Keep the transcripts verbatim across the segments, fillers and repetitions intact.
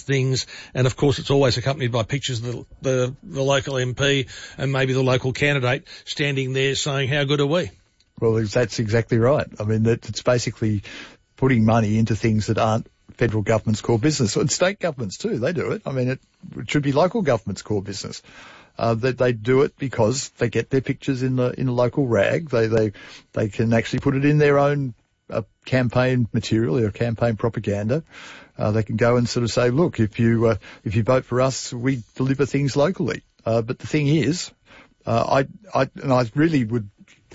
things. And of course, it's always accompanied by pictures of the, the, the local M P and maybe the local candidate standing there saying, how good are we? Well, that's exactly right. I mean, it's basically putting money into things that aren't federal government's core business. And state governments too, they do it. I mean, it, it should be local government's core business. Uh, that they, they do it because they get their pictures in the, in a local rag. They, they, they can actually put it in their own uh, campaign material or campaign propaganda. Uh, they can go and sort of say, look, if you, uh, if you vote for us, we deliver things locally. Uh, but the thing is, uh, I, I, and I really would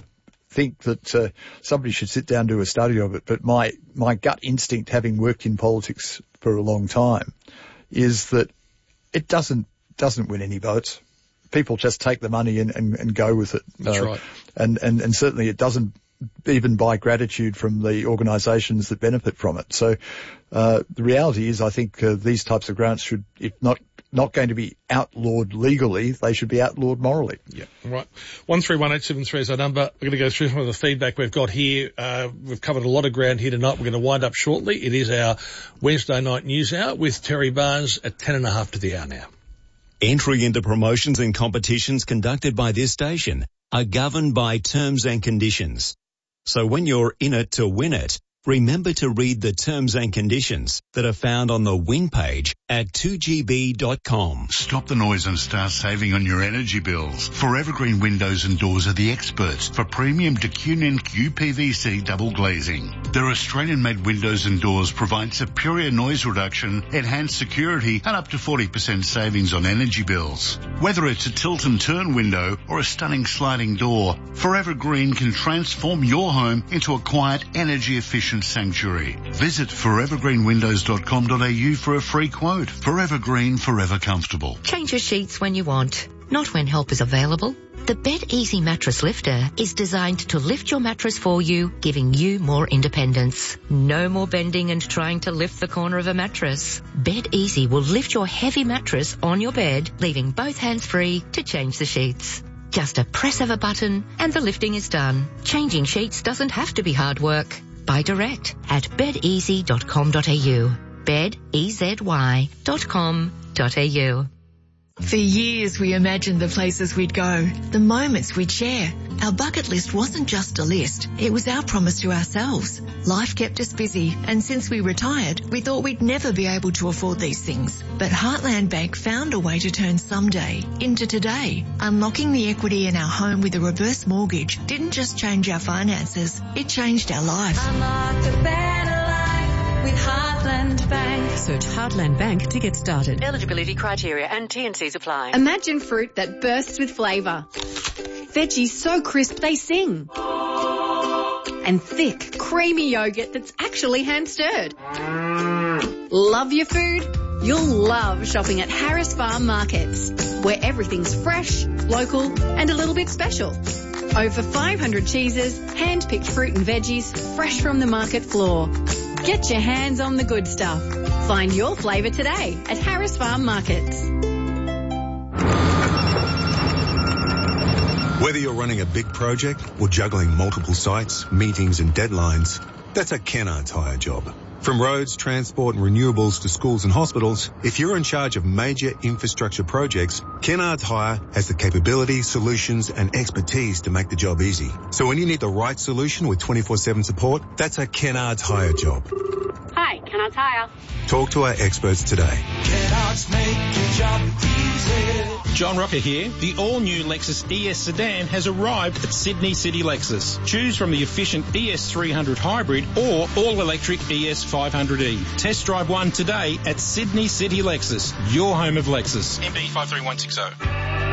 think that, uh, somebody should sit down and do a study of it. But my, my gut instinct, having worked in politics for a long time, is that it doesn't, doesn't win any votes. People just take the money and, and, and go with it. That's uh, right. And, and, and certainly it doesn't even buy gratitude from the organisations that benefit from it. So, uh, the reality is I think, uh, these types of grants should, if not, not going to be outlawed legally, they should be outlawed morally. Yeah, right. one three one eight seven three is our number. We're going to go through some of the feedback we've got here. Uh, we've covered a lot of ground here tonight. We're going to wind up shortly. It is our Wednesday night news hour with Terry Barnes at ten and a half to the hour now. Entry into promotions and competitions conducted by this station are governed by terms and conditions. So when you're in it to win it, remember to read the terms and conditions that are found on the win page at two G B dot com. Stop the noise and start saving on your energy bills. Forever Green Windows and Doors are the experts for premium D Q N Q P V C double glazing. Their Australian-made windows and doors provide superior noise reduction, enhanced security, and up to forty percent savings on energy bills. Whether it's a tilt and turn window or a stunning sliding door, Forever Green can transform your home into a quiet, energy-efficient sanctuary. Visit forever green windows dot com dot a u for a free quote. Forever Green, forever comfortable. Change your sheets when you want, not when help is available. The Bed Easy Mattress Lifter is designed to lift your mattress for you, giving you more independence. No more bending and trying to lift the corner of a mattress. Bed Easy will lift your heavy mattress on your bed, leaving both hands free to change the sheets. Just a press of a button and the lifting is done. Changing sheets doesn't have to be hard work. Buy direct at bed easy dot com dot a u. bed easy dot com dot a u. For years we imagined the places we'd go, the moments we'd share. Our bucket list wasn't just a list, it was our promise to ourselves. Life kept us busy, and since we retired, we thought we'd never be able to afford these things. But Heartland Bank found a way to turn someday into today. Unlocking the equity in our home with a reverse mortgage didn't just change our finances, it changed our life. Unlock a better life with Heartland Bank. Search Heartland Bank to get started. Eligibility criteria and T and Cs apply. Imagine fruit that bursts with flavour. Veggies so crisp they sing. And thick, creamy yogurt that's actually hand-stirred. Love your food? You'll love shopping at Harris Farm Markets, where everything's fresh, local and a little bit special. Over five hundred cheeses, hand-picked fruit and veggies, fresh from the market floor. Get your hands on the good stuff. Find your flavour today at Harris Farm Markets. Whether you're running a big project or juggling multiple sites, meetings and deadlines, that's a Kennards Hire job. From roads, transport and renewables to schools and hospitals, if you're in charge of major infrastructure projects, Kennards Hire has the capability, solutions and expertise to make the job easy. So when you need the right solution with twenty-four seven support, that's a Kennards Hire job. Hi, Kennards Hire. Talk to our experts today. Kennards make your job easy. John Rocker here. The all-new Lexus E S sedan has arrived at Sydney City Lexus. Choose from the efficient E S three hundred Hybrid or all-electric E S five hundred E. Test drive one today at Sydney City Lexus, your home of Lexus. M B five three one six zero.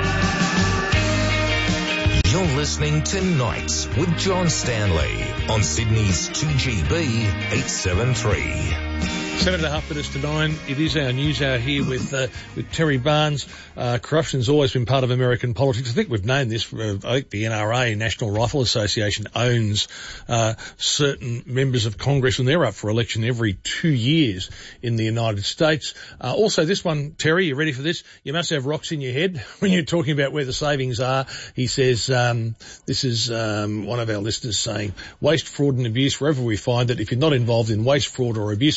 You're listening to Nights with John Stanley on Sydney's two G B eight seven three. Seven and a half minutes to nine. It is our news hour here with uh, with Terry Barnes. Uh, corruption's always been part of American politics. I think we've known this. Uh, I think the N R A, National Rifle Association, owns uh, certain members of Congress, and they're up for election every two years in the United States. Uh, also, this one, Terry, you ready for this? You must have rocks in your head when you're talking about where the savings are. He says, um, this is um, one of our listeners saying, waste, fraud and abuse, wherever we find it, if you're not involved in waste, fraud or abuse of government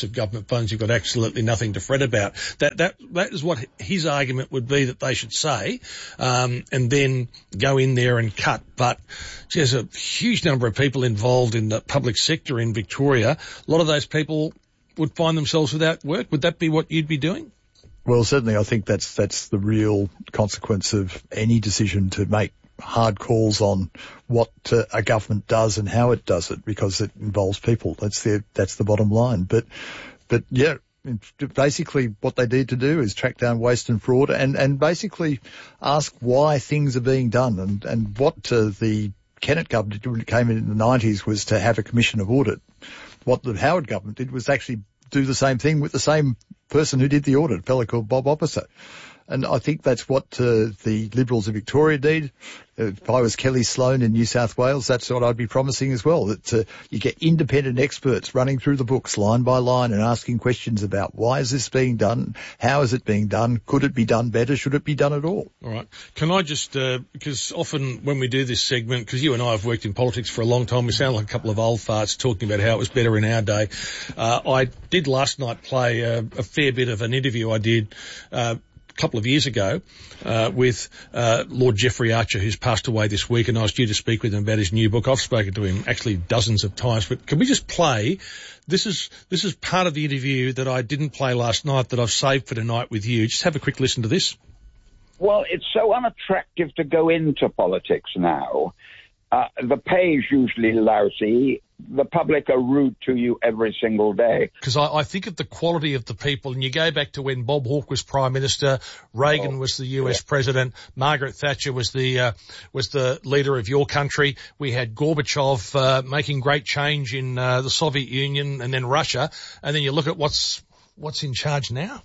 funds, you've got absolutely nothing to fret about. That that that is what his argument would be, that they should say, um, and then go in there and cut. But there's a huge number of people involved in the public sector in Victoria. A lot of those people would find themselves without work. Would that be what you'd be doing? Well, certainly I think that's that's the real consequence of any decision to make hard calls on what uh, a government does and how it does it, because it involves people. That's the that's the bottom line. But but yeah, basically what they need to do is track down waste and fraud, and and basically ask why things are being done, and and what uh, the Kennett government when it came in in the nineties was to have a commission of audit. What the Howard government did was actually do the same thing with the same person who did the audit, a fellow called Bob Officer. And I think that's what uh, the Liberals in Victoria need. If I was Kelly Sloan in New South Wales, that's what I'd be promising as well, that uh, you get independent experts running through the books line by line and asking questions about why is this being done, how is it being done, could it be done better, should it be done at all? All right. Can I just, uh, because often when we do this segment, because you and I have worked in politics for a long time, we sound like a couple of old farts talking about how it was better in our day. Uh, I did last night play a, a fair bit of an interview I did uh couple of years ago uh, with uh, Lord Jeffrey Archer, who's passed away this week, and I was due to speak with him about his new book. I've spoken to him actually dozens of times, but can we just play? This is this is part of the interview that I didn't play last night that I've saved for tonight with you. Just have a quick listen to this. Well, it's so unattractive to go into politics now. Uh, the pay is usually lousy. The public are rude to you every single day. Because I, I think of the quality of the people, and you go back to when Bob Hawke was Prime Minister, Reagan oh, was the U S yeah. President, Margaret Thatcher was the uh, was the leader of your country. We had Gorbachev uh, making great change in uh, the Soviet Union and then Russia, and then you look at what's what's in charge now.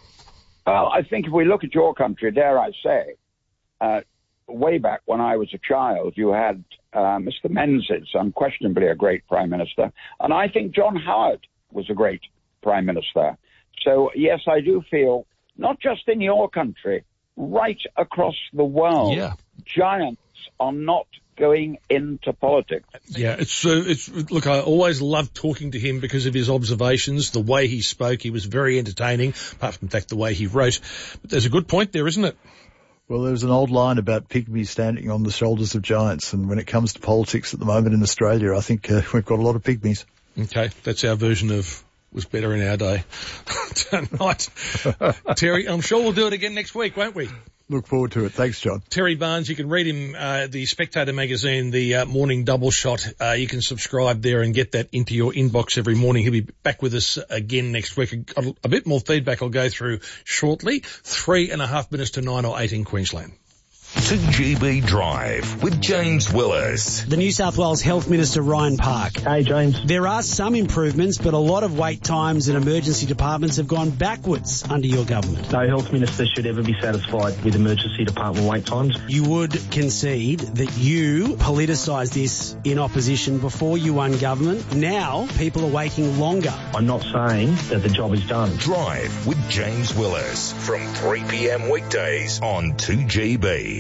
Well, I think if we look at your country, dare I say, uh, way back when I was a child, you had uh, Mister Menzies, unquestionably a great Prime Minister, and I think John Howard was a great Prime Minister. So, yes, I do feel, not just in your country, right across the world, yeah. giants are not going into politics. Yeah, it's, uh, it's, look, I always loved talking to him because of his observations, the way he spoke. He was very entertaining, apart from the fact the way he wrote. But there's a good point there, isn't it? Well, there's an old line about pygmies standing on the shoulders of giants, and when it comes to politics at the moment in Australia, I think uh, we've got a lot of pygmies. Okay, that's our version of was better in our day tonight. Terry, I'm sure we'll do it again next week, won't we? Look forward to it. Thanks, John. Terry Barnes, you can read him, uh, the Spectator magazine, the uh, morning double shot. Uh, you can subscribe there and get that into your inbox every morning. He'll be back with us again next week. A, a bit more feedback I'll go through shortly. Three and a half minutes to nine or eight in Queensland. two G B Drive with James Willis. The New South Wales Health Minister Ryan Park. Hey, James. There are some improvements, but a lot of wait times in emergency departments have gone backwards under your government. No Health Minister should ever be satisfied with emergency department wait times. You would concede that you politicised this in opposition before you won government. Now people are waiting longer. I'm not saying that the job is done. Drive with James Willis from three p.m. weekdays on two G B.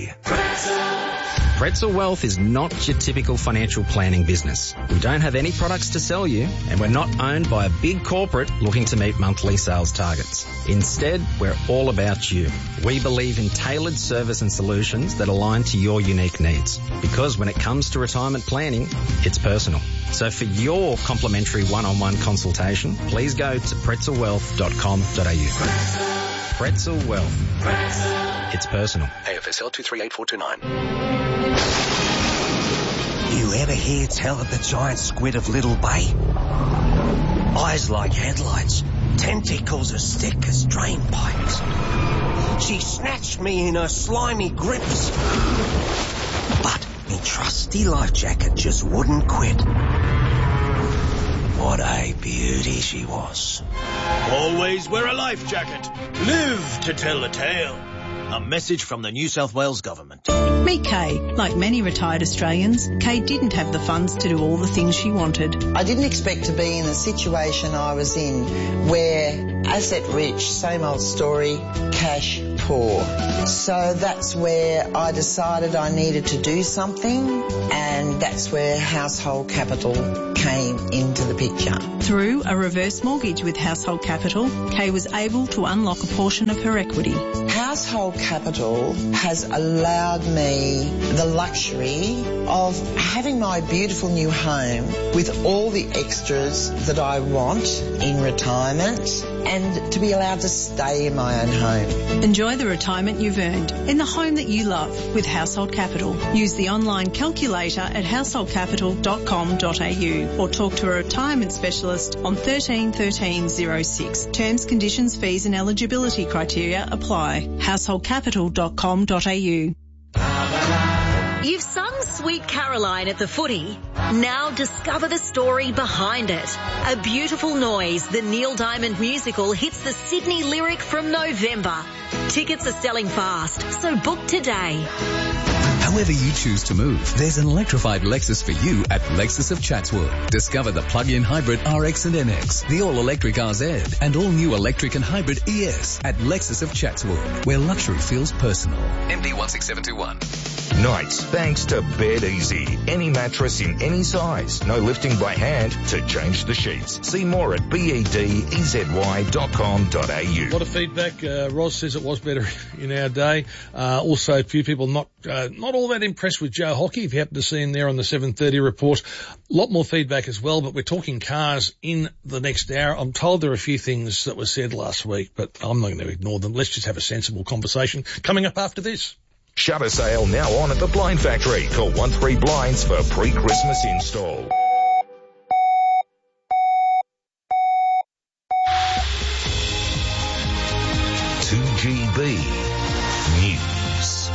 Pretzel Wealth is not your typical financial planning business. We don't have any products to sell you, and we're not owned by a big corporate looking to meet monthly sales targets. Instead, we're all about you. We believe in tailored service and solutions that align to your unique needs. Because when it comes to retirement planning, it's personal. So for your complimentary one-on-one consultation, please go to pretzel wealth dot com dot a u. Pretzel Wealth. Pretzel. It's personal. A F S L two three eight four two nine. You ever hear tell of the giant squid of Little Bay? Eyes like headlights, tentacles as thick as drain pipes. She snatched me in her slimy grips. But me trusty life jacket just wouldn't quit. What a beauty she was. Always wear a life jacket. Live to tell the tale. A message from the New South Wales Government. Meet Kay. Like many retired Australians, Kay didn't have the funds to do all the things she wanted. I didn't expect to be in the situation I was in, where asset rich, same old story, cash poor. So that's where I decided I needed to do something, and that's where Household Capital came into the picture. Through a reverse mortgage with Household Capital, Kay was able to unlock a portion of her equity. Household Capital has allowed me the luxury of having my beautiful new home with all the extras that I want in retirement and to be allowed to stay in my own home. Enjoy the retirement you've earned in the home that you love with Household Capital. Use the online calculator at household capital dot com dot a u or talk to a retirement specialist on thirteen thirteen oh six. Terms, conditions, fees and eligibility criteria apply. household capital dot com dot a u. You've sung Sweet Caroline at the footy. Now discover the story behind it. A Beautiful Noise, the Neil Diamond musical, hits the Sydney Lyric from November. Tickets are selling fast, so book today. However you choose to move, there's an electrified Lexus for you at Lexus of Chatswood. Discover the plug-in hybrid R X and N X, the all-electric R Z, and all-new electric and hybrid E S at Lexus of Chatswood, where luxury feels personal. M D one six seven two one. Nights, thanks to Bed Easy. Any mattress in any size. No lifting by hand to change the sheets. See more at bedezy dot com dot a u. A lot of feedback. Uh, Ros says it was better in our day. Uh, also, a few people not uh, not all that impressed with Joe Hockey, if you happen to see him there on the seven thirty report. A lot more feedback as well, but we're talking cars in the next hour. I'm told there are a few things that were said last week, but I'm not going to ignore them. Let's just have a sensible conversation coming up after this. Shutter sale now on at the Blind Factory. Call one three Blinds for pre-Christmas install. two G B News.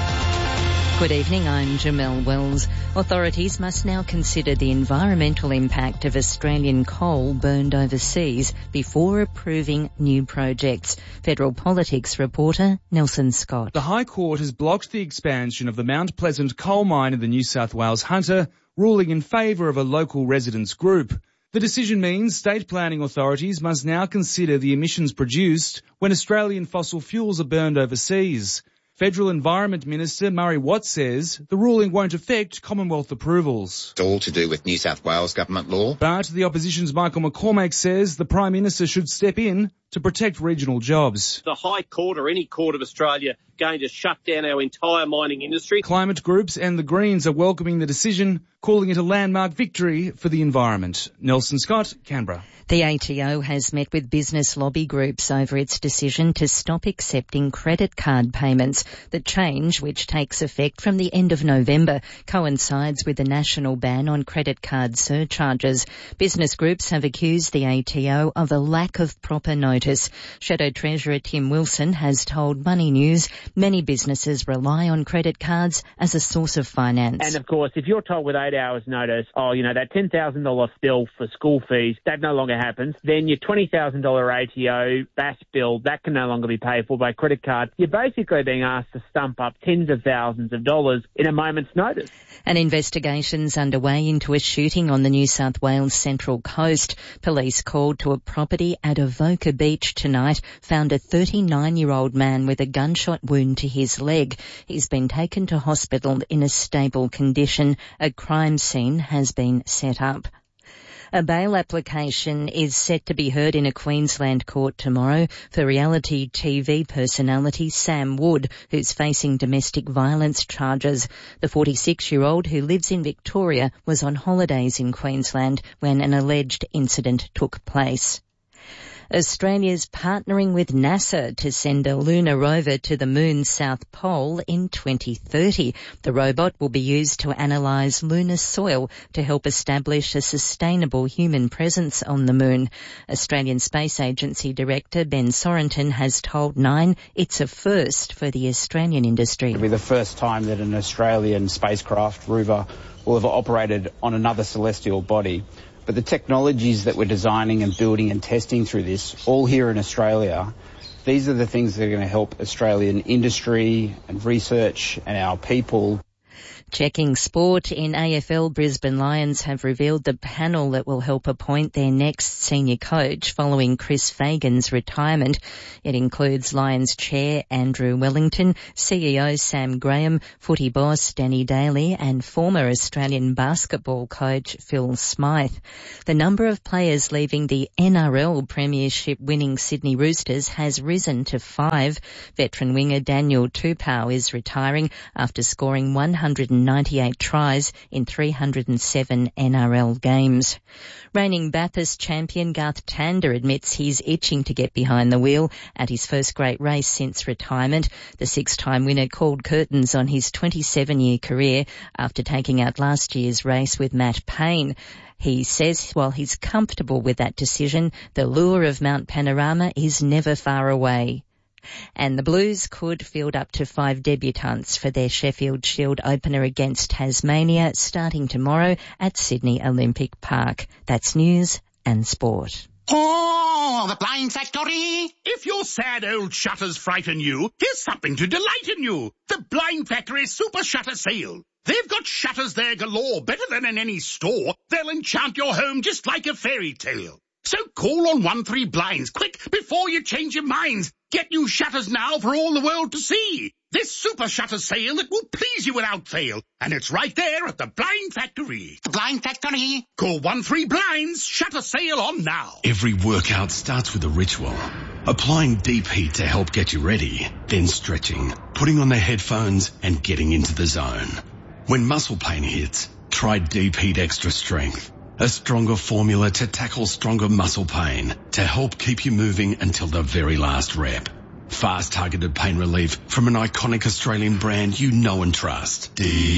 Good evening, I'm Jamelle Wells. Authorities must now consider the environmental impact of Australian coal burned overseas before approving new projects. Federal Politics reporter Nelson Scott. The High Court has blocked the expansion of the Mount Pleasant coal mine in the New South Wales Hunter, ruling in favour of a local residents group. The decision means state planning authorities must now consider the emissions produced when Australian fossil fuels are burned overseas. Federal Environment Minister Murray Watt says the ruling won't affect Commonwealth approvals. It's all to do with New South Wales government law. But the opposition's Michael McCormack says the Prime Minister should step in to protect regional jobs. The High Court or any court of Australia going to shut down our entire mining industry. Climate groups and the Greens are welcoming the decision, calling it a landmark victory for the environment. Nelson Scott, Canberra. The A T O has met with business lobby groups over its decision to stop accepting credit card payments. The change, which takes effect from the end of November, coincides with the national ban on credit card surcharges. Business groups have accused the A T O of a lack of proper notice. Shadow Treasurer Tim Wilson has told Money News many businesses rely on credit cards as a source of finance. And of course, if you're told with eight hours notice, oh, you know, that ten thousand dollars bill for school fees, that no longer happens, then your twenty thousand dollars A T O B A S bill, that can no longer be paid for by credit card. You're basically being asked to stump up tens of thousands of dollars in a moment's notice. An investigation's underway into a shooting on the New South Wales Central Coast. Police called to a property at Avoca Beach tonight found a thirty-nine-year-old man with a gunshot wound to his leg. He's been taken to hospital in a stable condition. A crime scene has been set up. A bail application is set to be heard in a Queensland court tomorrow for reality T V personality Sam Wood, who's facing domestic violence charges. The forty-six-year-old who lives in Victoria was on holidays in Queensland when an alleged incident took place. Australia's partnering with NASA to send a lunar rover to the moon's south pole in twenty thirty. The robot will be used to analyse lunar soil to help establish a sustainable human presence on the moon. Australian Space Agency Director Ben Sorenton has told Nine it's a first for the Australian industry. It'll be the first time that an Australian spacecraft rover will have operated on another celestial body. But the technologies that we're designing and building and testing through this, all here in Australia, these are the things that are going to help Australian industry and research and our people. Checking sport in A F L, Brisbane Lions have revealed the panel that will help appoint their next senior coach following Chris Fagan's retirement. It includes Lions chair Andrew Wellington, C E O Sam Graham, footy boss Danny Daly and former Australian basketball coach Phil Smythe. The number of players leaving the N R L premiership winning Sydney Roosters has risen to five. Veteran winger Daniel Tupou is retiring after scoring one hundred ninety-eight tries in three hundred seven N R L games. Reigning Bathurst champion Garth Tander admits he's itching to get behind the wheel at his first great race since retirement. The six-time winner called curtains on his twenty-seven-year career after taking out last year's race with Matt Payne. He says while he's comfortable with that decision, the lure of Mount Panorama is never far away. And the Blues could field up to five debutants for their Sheffield Shield opener against Tasmania starting tomorrow at Sydney Olympic Park. That's news and sport. Oh, the Blind Factory! If your sad old shutters frighten you, here's something to delight in you. The Blind Factory Super Shutter Sale. They've got shutters there galore, better than in any store. They'll enchant your home just like a fairy tale. So call on one three blinds, quick, before you change your minds. Get new shutters now for all the world to see. This super shutter sale that will please you without fail. And it's right there at the Blind Factory. The Blind Factory. Call one three blinds, shutter sale on now. Every workout starts with a ritual. Applying deep heat to help get you ready, then stretching, putting on the headphones and getting into the zone. When muscle pain hits, try Deep Heat Extra Strength. A stronger formula to tackle stronger muscle pain to help keep you moving until the very last rep. Fast targeted pain relief from an iconic Australian brand you know and trust.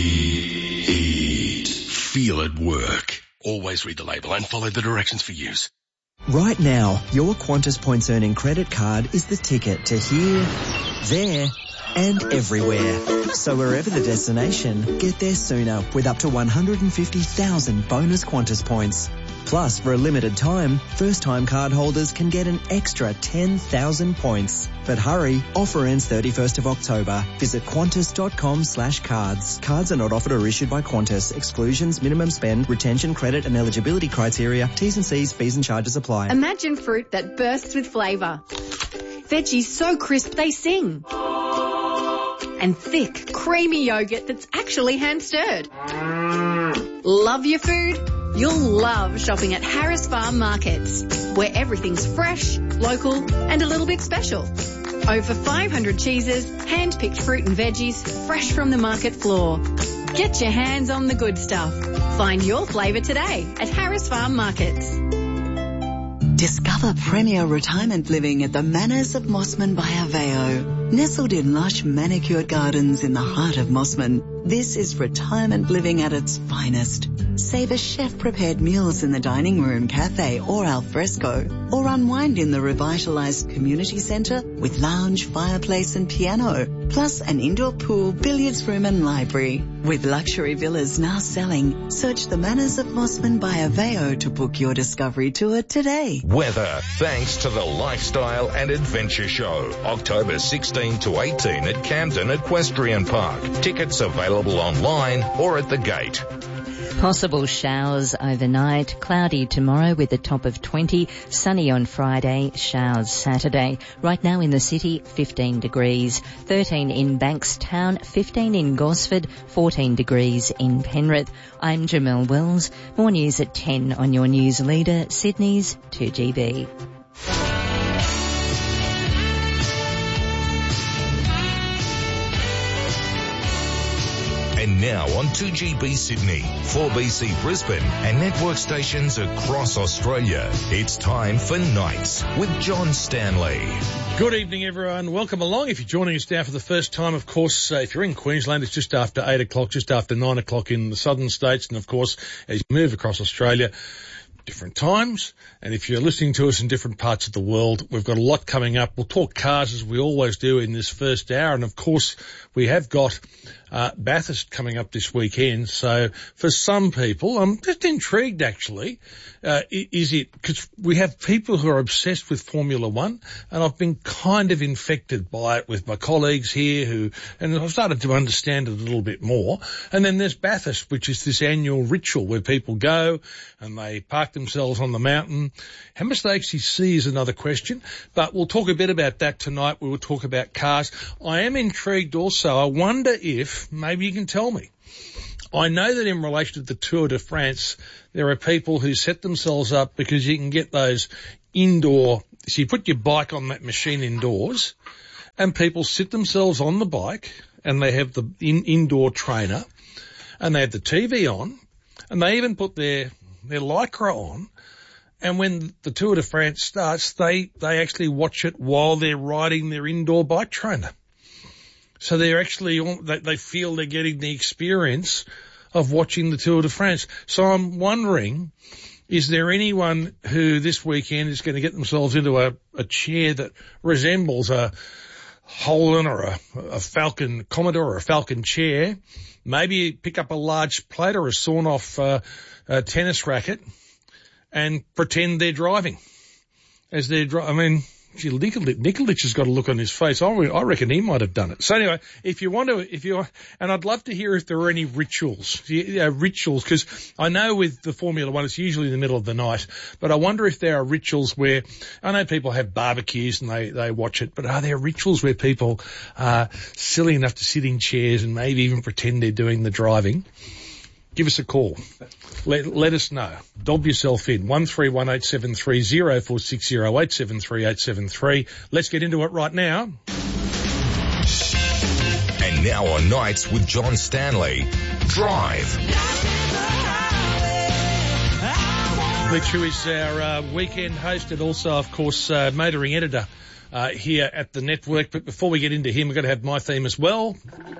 Deep. Feel it work. Always read the label and follow the directions for use. Right now, your Qantas Points Earning credit card is the ticket to here, there and everywhere. So wherever the destination, get there sooner with up to one hundred fifty thousand bonus Qantas points. Plus, for a limited time, first-time card holders can get an extra ten thousand points. But hurry, offer ends thirty-first of October. Visit qantas.com slash cards. Cards are not offered or issued by Qantas. Exclusions, minimum spend, retention, credit and eligibility criteria, T's and C's, fees and charges apply. Imagine fruit that bursts with flavour. Veggies so crisp they sing. And thick, creamy yogurt that's actually hand-stirred. Love your food? You'll love shopping at Harris Farm Markets, where everything's fresh, local and a little bit special. Over five hundred cheeses, hand-picked fruit and veggies, fresh from the market floor. Get your hands on the good stuff. Find your flavour today at Harris Farm Markets. Discover premier retirement living at the Manors of Mossman by Aveo. Nestled in lush manicured gardens in the heart of Mossman, this is retirement living at its finest. Savor chef-prepared meals in the dining room, cafe or al fresco, or unwind in the revitalised community centre with lounge, fireplace and piano, plus an indoor pool, billiards room and library. With luxury villas now selling, search the Manors of Mossman by Aveo to book your discovery tour today. Weather, thanks to the Lifestyle and Adventure Show, October sixteenth to eighteenth at Camden Equestrian Park. Tickets available online or at the gate. Possible showers overnight, cloudy tomorrow with a top of twenty, sunny on Friday, showers Saturday. Right now in the city, fifteen degrees, thirteen in Bankstown, fifteen in Gosford, fourteen degrees in Penrith. I'm Jamelle Wells. More news at ten on your news leader, Sydney's two G B. And now on two G B Sydney, four B C Brisbane and network stations across Australia. It's time for Nights with John Stanley. Good evening, everyone. Welcome along. If you're joining us now for the first time, of course, uh, if you're in Queensland, it's just after eight o'clock, just after nine o'clock in the southern states. And, of course, as you move across Australia, different times. And if you're listening to us in different parts of the world, we've got a lot coming up. We'll talk cars as we always do in this first hour. And, of course, we have got Uh, Bathurst coming up this weekend. So for some people, I'm just intrigued actually. Uh, is it, because we have people who are obsessed with Formula One, and I've been kind of infected by it with my colleagues here who, and I've started to understand it a little bit more. And then there's Bathurst, which is this annual ritual where people go and they park themselves on the mountain. How much they actually see is another question, but we'll talk a bit about that tonight. We will talk about cars. I am intrigued also. I wonder if, maybe you can tell me, I know that in relation to the Tour de France, there are people who set themselves up because you can get those indoor, so you put your bike on that machine indoors and people sit themselves on the bike and they have the in, indoor trainer and they have the T V on and they even put their, their Lycra on. And when the Tour de France starts, they, they actually watch it while they're riding their indoor bike trainer. So they're actually, they, they feel they're getting the experience of watching the Tour de France. So I'm wondering, is there anyone who this weekend is going to get themselves into a, a chair that resembles a Holden or a, a Falcon Commodore or a Falcon chair, maybe pick up a large plate or a sawn-off uh, a tennis racket and pretend they're driving as they're driving. I mean, gee, Nikolic, Nikolic has got a look on his face. I, I reckon he might have done it. So anyway, if you want to, if you, and I'd love to hear if there are any rituals, yeah, rituals, because I know with the Formula One, it's usually in the middle of the night, but I wonder if there are rituals where, I know people have barbecues and they, they watch it, but are there rituals where people are silly enough to sit in chairs and maybe even pretend they're doing the driving? Give us a call. Let, let us know. Dob yourself in. one three one eight seven three zero four six zero eight seven three eight seven three. Let's get into it right now. And now on Nights with John Stanley, Drive. Which who is our uh, weekend host and also, of course, uh, motoring editor uh, here at the network. But before we get into him, we've got to have my theme as well.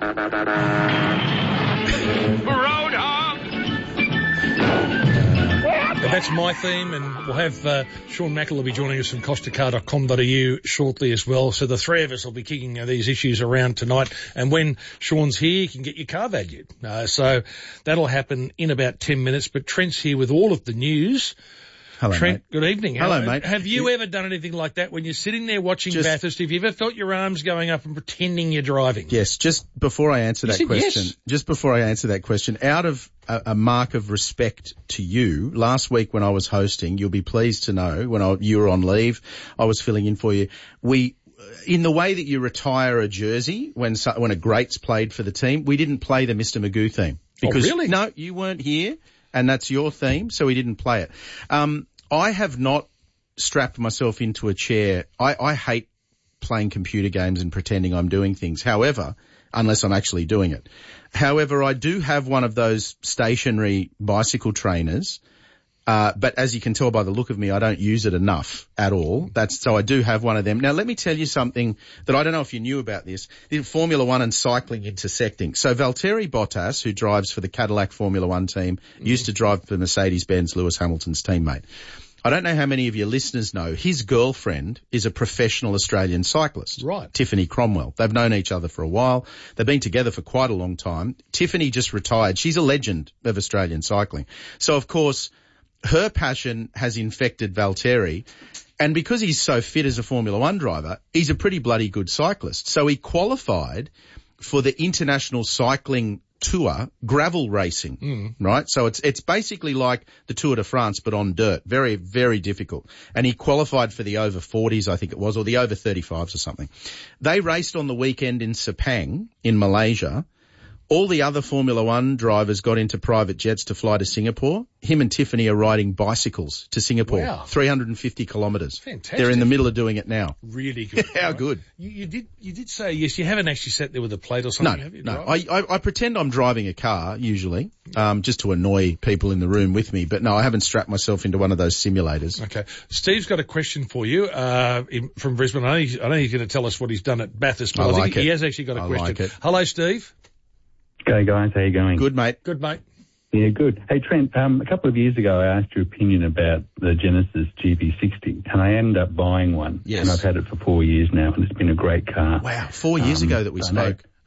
That's my theme, and we'll have uh, Sean Mackle will be joining us from costa car dot com dot a u shortly as well. So the three of us will be kicking uh, these issues around tonight. And when Sean's here, you can get your car valued. Uh, so that'll happen in about ten minutes. But Trent's here with all of the news. Hello, Trent, mate. good evening. Hello, Have, mate. Have you ever done anything like that when you're sitting there watching Just, Bathurst? Have you ever felt your arms going up and pretending you're driving? Yes, just before I answer You that said question, yes. just before I answer that question, out of a, a mark of respect to you, last week when I was hosting, you'll be pleased to know, when I, you were on leave, I was filling in for you, we, in the way that you retire a jersey when so, when a great's played for the team, we didn't play the Mister Magoo theme. Because, oh, really? No, you weren't here, and that's your theme, so we didn't play it. Um, I have not strapped myself into a chair. I, I hate playing computer games and pretending I'm doing things. However, unless I'm actually doing it. However, I do have one of those stationary bicycle trainers. Uh, but as you can tell by the look of me, I don't use it enough at all. That's, so I do have one of them. Now let me tell you something that I don't know if you knew about this. The Formula One and cycling intersecting. So Valtteri Bottas, who drives for the Cadillac Formula One team, mm-hmm. used to drive for Mercedes-Benz, Lewis Hamilton's teammate. I don't know how many of your listeners know, his girlfriend is a professional Australian cyclist. Right. Tiffany Cromwell. They've known each other for a while. They've been together for quite a long time. Tiffany just retired. She's a legend of Australian cycling. So, of course, her passion has infected Valtteri. And because he's so fit as a Formula One driver, he's a pretty bloody good cyclist. So he qualified for the International Cycling Tour gravel racing, mm. right? So it's it's basically like the Tour de France, but on dirt. Very, very difficult. And he qualified for the over forties, I think it was, or the over thirty-fives or something. They raced on the weekend in Sepang in Malaysia. All the other Formula One drivers got into private jets to fly to Singapore. Him and Tiffany are riding bicycles to Singapore. Wow. three hundred fifty kilometres. Fantastic. They're in the middle of doing it now. Really good. How right? good. You, you did you did say, yes, you haven't actually sat there with a plate or something, No, have you? no. I, I, I pretend I'm driving a car, usually, um, just to annoy people in the room with me. But no, I haven't strapped myself into one of those simulators. Okay. Steve's got a question for you uh, in, from Brisbane. I know, he's, I know he's going to tell us what he's done at Bathurst, but I I, like think it. he has actually got a I question. like it. Hello, Steve. G'day, guys. How you going? Good, mate. Good, mate. Yeah, good. Hey, Trent, um, a couple of years ago I asked your opinion about the Genesis G V sixty, and I ended up buying one. Yes. And I've had it for four years now, and it's been a great car. Wow, four years um, ago that we I know- spoke.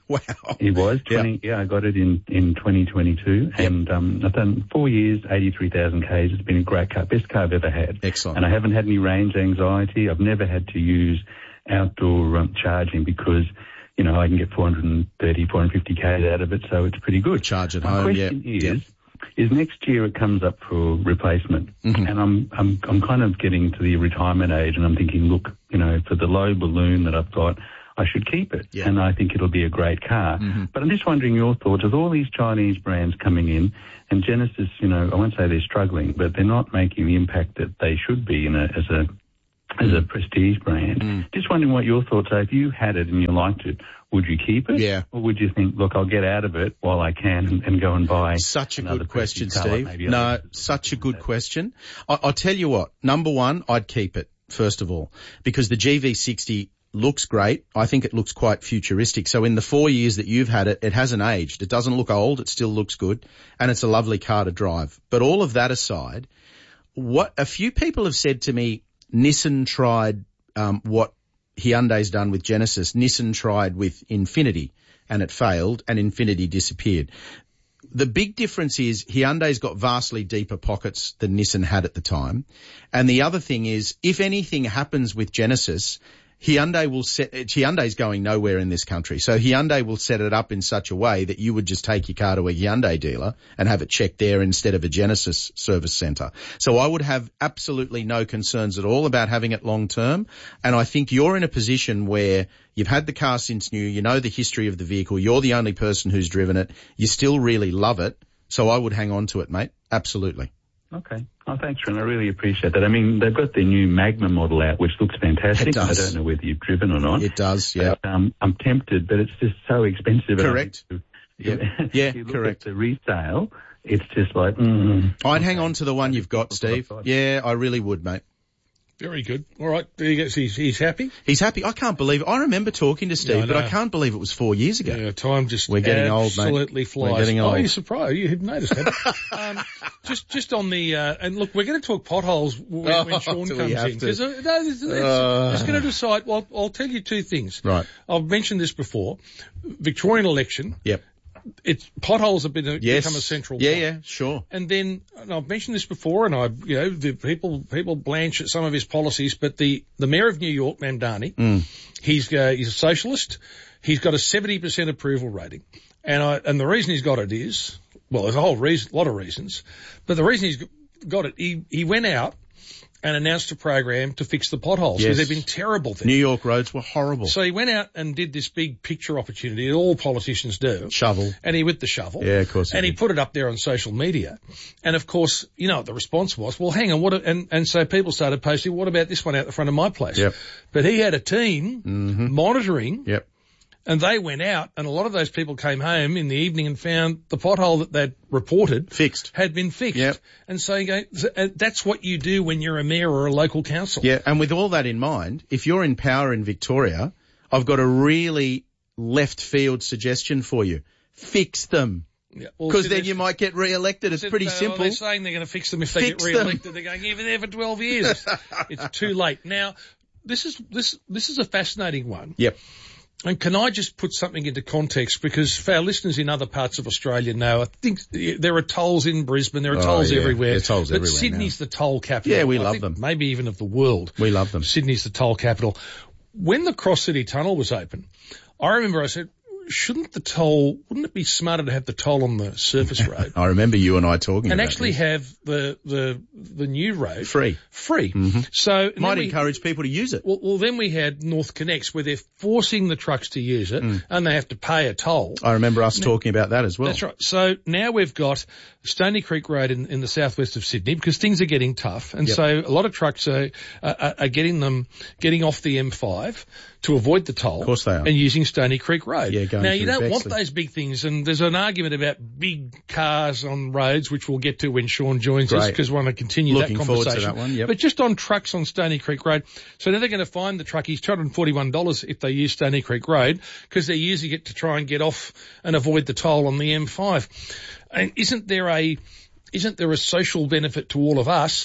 Wow. It was. twenty, yeah. yeah, I got it in, in twenty twenty-two. Yep. And um, I've done four years, eighty-three thousand kays. It's been a great car, best car I've ever had. Excellent. And I haven't had any range anxiety. I've never had to use outdoor um, charging because, you know, I can get four thirty, four fifty kays out of it, so it's pretty good. Charge at My home, question yeah. is, Yep. is next year it comes up for replacement, mm-hmm. and I'm I'm I'm kind of getting to the retirement age, and I'm thinking, look, you know, for the low balloon that I've got, I should keep it, yeah. and I think it'll be a great car. Mm-hmm. But I'm just wondering your thoughts with all these Chinese brands coming in, and Genesis, you know, I won't say they're struggling, but they're not making the impact that they should be in a, as a as a prestige brand. Mm. Just wondering what your thoughts are. If you had it and you liked it, would you keep it? Yeah. Or would you think, look, I'll get out of it while I can and, and go and buy Such a good question, colour, Steve. No, such a good question. I, I'll tell you what. Number one, I'd keep it, first of all, because the G V sixty looks great. I think it looks quite futuristic. So in the four years that you've had it, it hasn't aged. It doesn't look old. It still looks good. And it's a lovely car to drive. But all of that aside, what a few people have said to me, Nissan tried um, what Hyundai's done with Genesis. Nissan tried with Infinity and it failed and Infinity disappeared. The big difference is Hyundai's got vastly deeper pockets than Nissan had at the time. And the other thing is, if anything happens with Genesis, Hyundai will set, Hyundai's going nowhere in this country. So Hyundai will set it up in such a way that you would just take your car to a Hyundai dealer and have it checked there instead of a Genesis service centre. So I would have absolutely no concerns at all about having it long term. And I think you're in a position where you've had the car since new, you know the history of the vehicle, you're the only person who's driven it, you still really love it. So I would hang on to it, mate. Absolutely. Okay. Oh, thanks, Ron. I really appreciate that. I mean, they've got their new Magma model out, which looks fantastic. It does. I don't know whether you've driven or not. It does, yeah. But, um, I'm tempted, but it's just so expensive. Correct. Yeah, yeah, you look correct. At the resale, it's just like, mm, I'd hang on to the one you've got, Steve. Yeah, I really would, mate. Very good. All right. There you go. He's, he's happy? He's happy. I can't believe it. I remember talking to Steve, yeah, I but I can't believe it was four years ago. Yeah, time just We're getting old, mate. absolutely flies. We're getting old. Oh, you're surprised. You hadn't noticed that. um, just just on the, uh, and look, we're going to talk potholes when, Oh, when Sean do comes we have in. to? There's a- no, there's- there's- Uh. Just going to decide, well, I'll tell you two things. Right. I've mentioned this before. Victorian election. Yep. It's potholes have been a, Yes. become a central Yeah, point. yeah, sure. And then, and I've mentioned this before, and I, you know, the people people blanch at some of his policies, but the the mayor of New York, Mamdani, Mm. he's uh, he's a socialist. He's got a seventy percent approval rating, and I and the reason he's got it is, well, there's a whole reason, lot of reasons, but the reason he's got it, he he went out and announced a program to fix the potholes because Yes. they've been terrible there. New York roads were horrible. So he went out and did this big picture opportunity that all politicians do. Shovel. And he with the shovel. Yeah, of course he And he did. put it up there on social media. And of course, you know what the response was? Well, hang on, what, and, and so people started posting, what about this one out the front of my place? Yep. But he had a team Mm-hmm. monitoring. Yep. And they went out, and a lot of those people came home in the evening and found the pothole that they'd reported Fixed. had been fixed. Yep. And so you go, uh, that's what you do when you're a mayor or a local council. Yeah, and with all that in mind, if you're in power in Victoria, I've got a really left field suggestion for you. Fix them. Yeah, well, Because see, then there's- you might get re-elected. It's They're- pretty well, simple. They're saying they're going to fix them if they Fix get them. re-elected. They're going, you've been there for twelve years. It's too late. Now, this is, this, this is a fascinating one. Yep. And can I just put something into context? Because for our listeners in other parts of Australia know, I think there are tolls in Brisbane, there are Oh, tolls yeah. everywhere. There are tolls but everywhere Sydney's the toll capital. Yeah, we I love think them. Maybe even of the world. We love them. Sydney's the toll capital. When the Cross City Tunnel was open, I remember I said, shouldn't the toll, wouldn't it be smarter to have the toll on the surface road? I remember you and I talking and about actually this. have the, the, the new road Free. free. Mm-hmm. So and Might then we- encourage people to use it. Well, well, then we had North Connects where they're forcing the trucks to use it Mm. and they have to pay a toll. I remember us Now- talking about that as well. That's right. So now we've got Stony Creek Road in, in the southwest of Sydney because things are getting tough. And Yep. so a lot of trucks are, are, are getting them, getting off the M five to avoid the toll. Of course they are. And using Stony Creek Road. Yeah, going now you through don't want Bexley. those big things and there's an argument about big cars on roads, which we'll get to when Sean joins us Great. because we want to continue Looking that forward to conversation. that one, yep. But just on trucks on Stony Creek Road. So now they're going to fine the truckies two hundred forty-one dollars if they use Stony Creek Road because they're using it to try and get off and avoid the toll on the M five. And isn't there a, isn't there a social benefit to all of us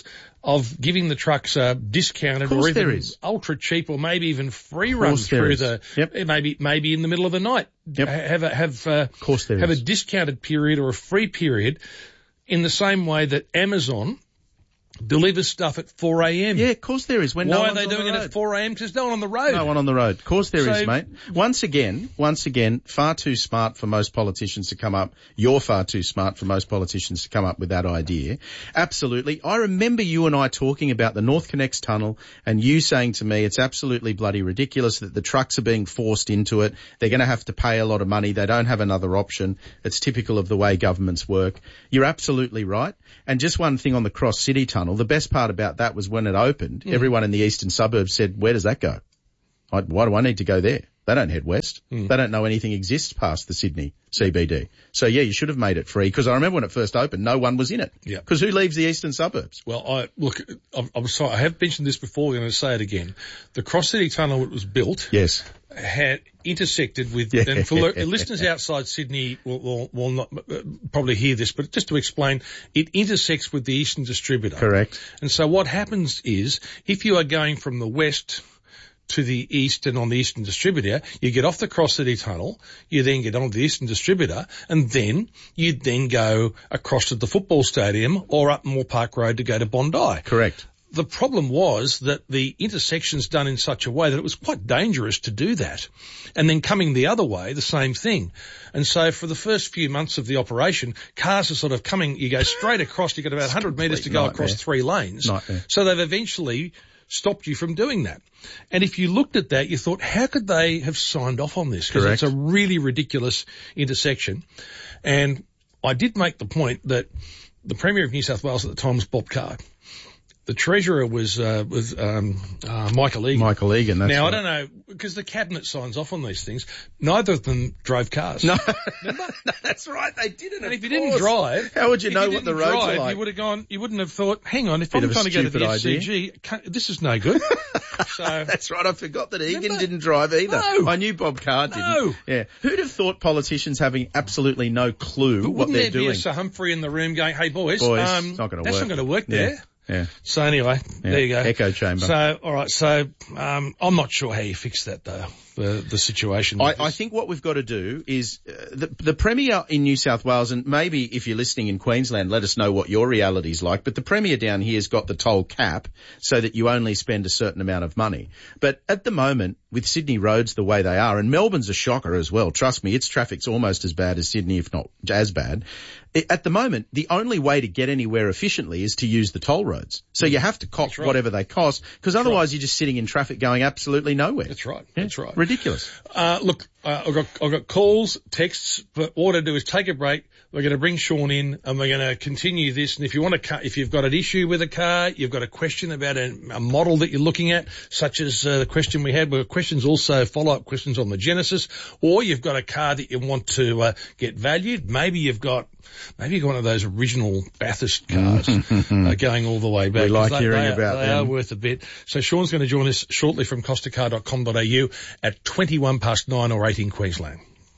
of giving the trucks a discounted or even ultra cheap or maybe even free run through the, yep. maybe, maybe in the middle of the night. Yep. Have a, have, uh, of course there have is. a discounted period or a free period in the same way that Amazon delivers stuff at four a.m. Yeah, of course there is. When Why no are they doing it at four a.m.? Because no one on the road. No one on the road. Of course there so, is, mate. Once again, once again, far too smart for most politicians to come up. You're far too smart for most politicians to come up with that idea. Absolutely. I remember you and I talking about the North Connects tunnel and you saying to me it's absolutely bloody ridiculous that the trucks are being forced into it. They're going to have to pay a lot of money. They don't have another option. It's typical of the way governments work. You're absolutely right. And just one thing on the Cross City Tunnel, the best part about that was when it opened, mm. everyone in the eastern suburbs said, where does that go? I, why do I need to go there? They don't head west. Mm. They don't know anything exists past the Sydney C B D. So, yeah, you should have made it free because I remember when it first opened, no one was in it. Yeah. Because who leaves the eastern suburbs? Well, I look, I'm, I'm sorry, I have mentioned this before, I'm going to say it again. The Cross City Tunnel, when it was built, yes, had intersected with, yeah. and for listeners outside Sydney will, will, will not uh, probably hear this, but just to explain, it intersects with the Eastern Distributor. Correct. And so what happens is, if you are going from the west to the east and on the Eastern Distributor, you get off the Cross City Tunnel, you then get on the Eastern Distributor, and then you then go across to the football stadium or up Moore Park Road to go to Bondi. Correct. The problem was that the intersection's done in such a way that it was quite dangerous to do that. And then coming the other way, the same thing. And so for the first few months of the operation, cars are sort of coming, you go straight across, you've got about one hundred metres to go nightmare. across three lanes. Nightmare. So they've eventually stopped you from doing that. And if you looked at that, you thought, how could they have signed off on this? Because it's a really ridiculous intersection. And I did make the point that the Premier of New South Wales at the time was Bob Carr. The Treasurer was uh, was um, uh, Michael Egan. Michael Egan, that's Now, right. I don't know, because the Cabinet signs off on these things. Neither of them drove cars. No, that's right, they didn't. And if you didn't drive... How would you if know you what the didn't roads drive, are like? You would have gone, you wouldn't have thought, hang on, if Bit I'm of a trying to go to the stupid S C G, can't- this is no good. So That's right, I forgot that Egan Remember? didn't drive either. No. I knew Bob Carr didn't. No. Yeah. Who'd have thought politicians having absolutely no clue But what wouldn't they're there doing? be a Sir Humphrey in the room going, hey boys, Boys, um, it's not going to that's work. not going to work Yeah. there. Yeah. So anyway, Yeah. there you go. Echo chamber. So, all right. So, um, I'm not sure how you fix that though. The the situation. I, I think what we've got to do is uh, the the Premier in New South Wales, and maybe if you're listening in Queensland, let us know what your reality's like. But the Premier down here's got the toll cap so that you only spend a certain amount of money. But at the moment, with Sydney roads the way they are, and Melbourne's a shocker as well. Trust me, its traffic's almost as bad as Sydney, if not as bad. At the moment, the only way to get anywhere efficiently is to use the toll roads. So you have to cop right. whatever they cost, because otherwise you're just sitting in traffic going absolutely nowhere. That's right. Yeah. That's right. Ridiculous. Uh, look, uh, I've got, I've got calls, texts, but what I do is take a break. We're going to bring Sean in and we're going to continue this. And if you want to, if you've got an issue with a car, you've got a question about a, a model that you're looking at, such as uh, the question we had, but questions also follow-up questions on the Genesis, or you've got a car that you want to uh, get valued. Maybe you've got, maybe you've got one of those original Bathurst cars uh, going all the way back. We like they, hearing they, about they them. are worth a bit. So Sean's going to join us shortly from costa car dot com dot a u at twenty-one past nine or eight in Queensland.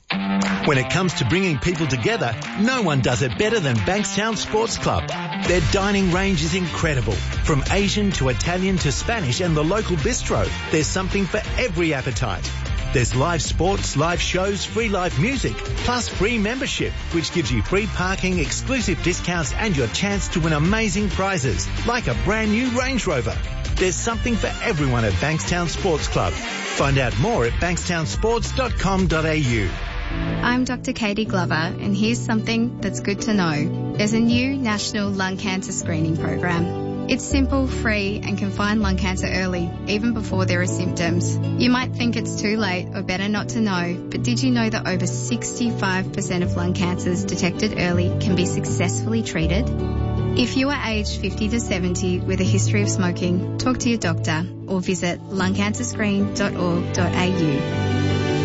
When it comes to bringing people together, no one does it better than Bankstown Sports Club. Their dining range is incredible. From Asian to Italian to Spanish and the local bistro, there's something for every appetite. There's live sports, live shows, free live music, plus free membership, which gives you free parking, exclusive discounts and your chance to win amazing prizes, like a brand new Range Rover. There's something for everyone at Bankstown Sports Club. Find out more at bankstown sports dot com dot a u. I'm Doctor Katie Glover, and here's something that's good to know. There's a new national lung cancer screening program. It's simple, free, and can find lung cancer early, even before there are symptoms. You might think it's too late or better not to know, but did you know that over sixty-five percent of lung cancers detected early can be successfully treated? If you are aged fifty to seventy with a history of smoking, talk to your doctor or visit lung cancer screen dot org dot a u.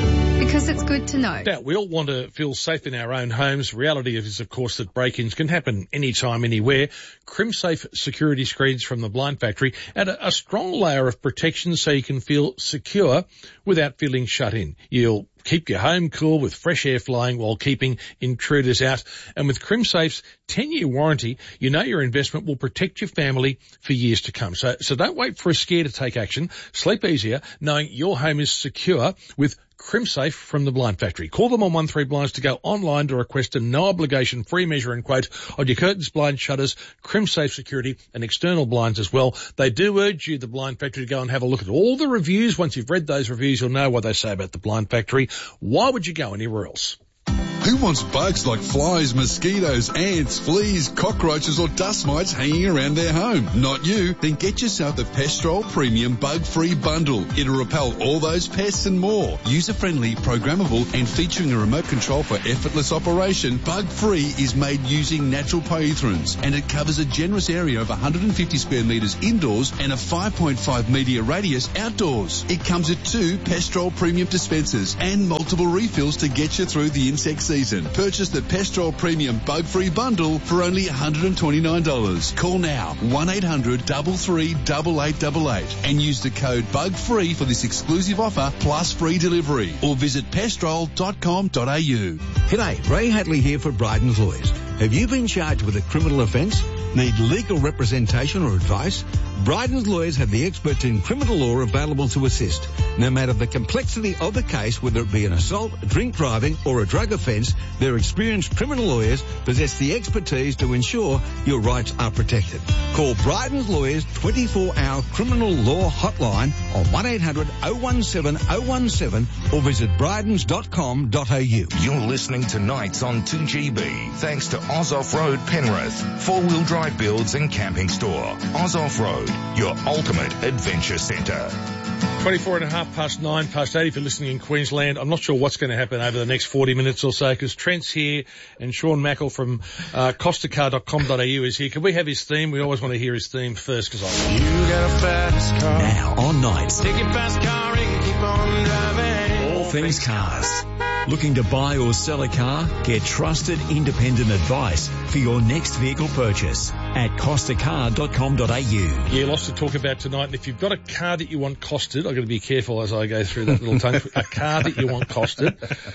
Because it's good to know. Now, we all want to feel safe in our own homes. Reality is, of course, that break-ins can happen anytime, anywhere. CrimSafe security screens from the Blind Factory add a, a strong layer of protection so you can feel secure without feeling shut in. You'll keep your home cool with fresh air flowing while keeping intruders out. And with CrimSafe's ten-year warranty, you know your investment will protect your family for years to come. So, so don't wait for a scare to take action. Sleep easier knowing your home is secure with CrimSafe from the Blind Factory. Call them on one three blinds to go online to request a no-obligation free measure and quote on your curtains, blinds, shutters, CrimSafe security and external blinds as well. They do urge you, the Blind Factory, to go and have a look at all the reviews. Once you've read those reviews, you'll know what they say about the Blind Factory. Why would you go anywhere else? Who wants bugs like flies, mosquitoes, ants, fleas, cockroaches or dust mites hanging around their home? Not you. Then get yourself the Pestrol Premium Bug-Free Bundle. It'll repel all those pests and more. User-friendly, programmable and featuring a remote control for effortless operation, Bug-Free is made using natural poethrins and it covers a generous area of one hundred fifty square metres indoors and a five point five metre radius outdoors. It comes with two Pestrol Premium dispensers and multiple refills to get you through the insect season. Purchase the Pestrol Premium Bug-Free Bundle for only one hundred twenty-nine dollars. Call now, one eight hundred three three eight eight eight eight and use the code BUGFREE for this exclusive offer plus free delivery or visit pestrol dot com dot a u. G'day, Ray Hadley here for Bryden's Lawyers. Have you been charged with a criminal offence? Need legal representation or advice? Bryden's Lawyers have the experts in criminal law available to assist. No matter the complexity of the case, whether it be an assault, drink driving or a drug offence, their experienced criminal lawyers possess the expertise to ensure your rights are protected. Call Bryden's Lawyers twenty-four hour criminal law hotline on one eight hundred oh one seven oh one seven or visit brydens dot com dot a u. You're listening to Nights on two G B, thanks to Oz Off-Road Penrith, four-wheel drive builds and camping store. Oz Off-Road, your ultimate adventure centre. twenty-four and a half past nine, past eight if you're listening in Queensland. I'm not sure what's going to happen over the next forty minutes or so because Trent's here and Sean Mackle from uh, costa car dot com dot a u is here. Can we have his theme? We always want to hear his theme first because I... You got a fast car. Now on Nights. Take your fast car and keep on driving. All things cars. Looking to buy or sell a car? Get trusted independent advice for your next vehicle purchase at costa car dot com dot a u. Yeah, lots to talk about tonight. And if you've got a car that you want costed, I've got to be careful as I go through that little tongue. A car that you want costed,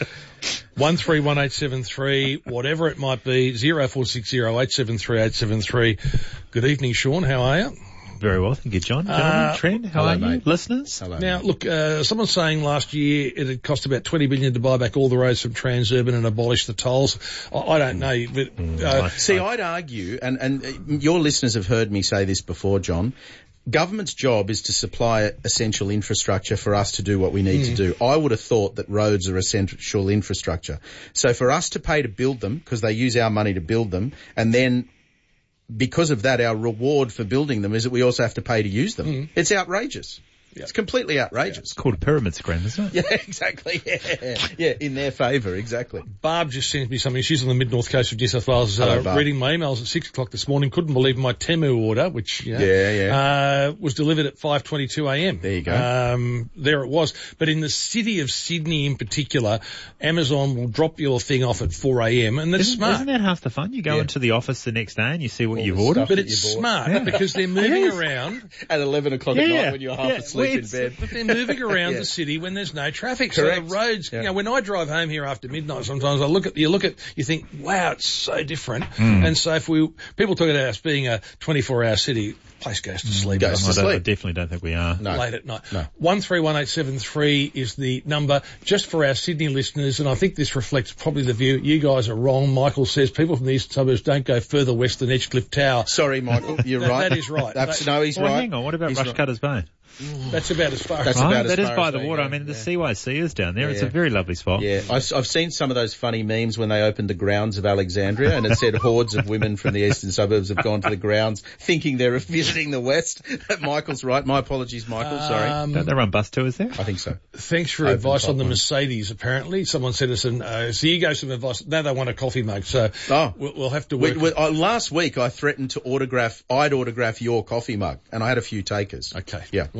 one three one eight seven three, whatever it might be, zero four six zero eight seven three eight seven three. Good evening, Sean. How are you? Very well, thank you, John. Uh, Trent, how hello, are you? mate. Listeners? Hello, now, mate. Look, uh, someone's saying last year it had cost about twenty billion dollars to buy back all the roads from Transurban and abolish the tolls. I, I don't know. But, uh, See, I'd argue, and, and your listeners have heard me say this before, John, government's job is to supply essential infrastructure for us to do what we need mm. to do. I would have thought that roads are essential infrastructure. So for us to pay to build them, because they use our money to build them, and then because of that, our reward for building them is that we also have to pay to use them. Mm. It's outrageous. Yep. It's completely outrageous. Yeah, it's called a pyramid scheme, isn't it? Yeah, exactly. Yeah, yeah, in their favour, exactly. Barb just sent me something. She's on the mid-north coast of New South Wales. Hello, uh, Barb. Reading my emails at six o'clock this morning. Couldn't believe my Temu order, which, you know, yeah, yeah. Uh, was delivered at five twenty-two a m. There you go. Um, there it was. But in the city of Sydney in particular, Amazon will drop your thing off at four a m and that's isn't, smart. Isn't that half the fun? You go yeah. into the office the next day and you see what All you've the ordered. But it's smart yeah. because they're moving Yes. around. At eleven o'clock yeah. at night when you're half yeah. asleep well, in bed. But they're moving around yeah. the city when there's no traffic. Correct. So the roads, yeah. you know, when I drive home here after midnight, sometimes I look at, you look at, you think, wow, it's so different. Mm. And so if we, people talk about us being a twenty-four hour city, place goes to sleep. Goes to I, don't, I sleep. definitely don't think we are. No. Late at night. No. one three one eight seven three is the number just for our Sydney listeners, and I think this reflects probably the view. You guys are wrong. Michael says people from the eastern suburbs don't go further west than Edgecliff Tower. Sorry, Michael, you're that, right. That is right. That's, that, no, he's well, right. hang on, what about He's Rushcutters right. Bay? That's about as far That's as about right? as That is far by as the they water. go. I mean, the Yeah. C Y C is down there. Yeah. It's a very lovely spot. Yeah, I've, I've seen some of those funny memes when they opened the grounds of Alexandria and it said hordes of women from the eastern suburbs have gone to the grounds thinking they're visiting the west. Michael's right. My apologies, Michael. Sorry. Um, Don't they run bus tours there? I think so. Thanks for Open advice on the top one. Mercedes, apparently. Someone sent us an, uh, so you gave some advice. Now they want a coffee mug, so Oh. we'll, we'll have to We, work. we, uh, last week I threatened to autograph, I'd autograph your coffee mug and I had a few takers. Okay. Yeah. All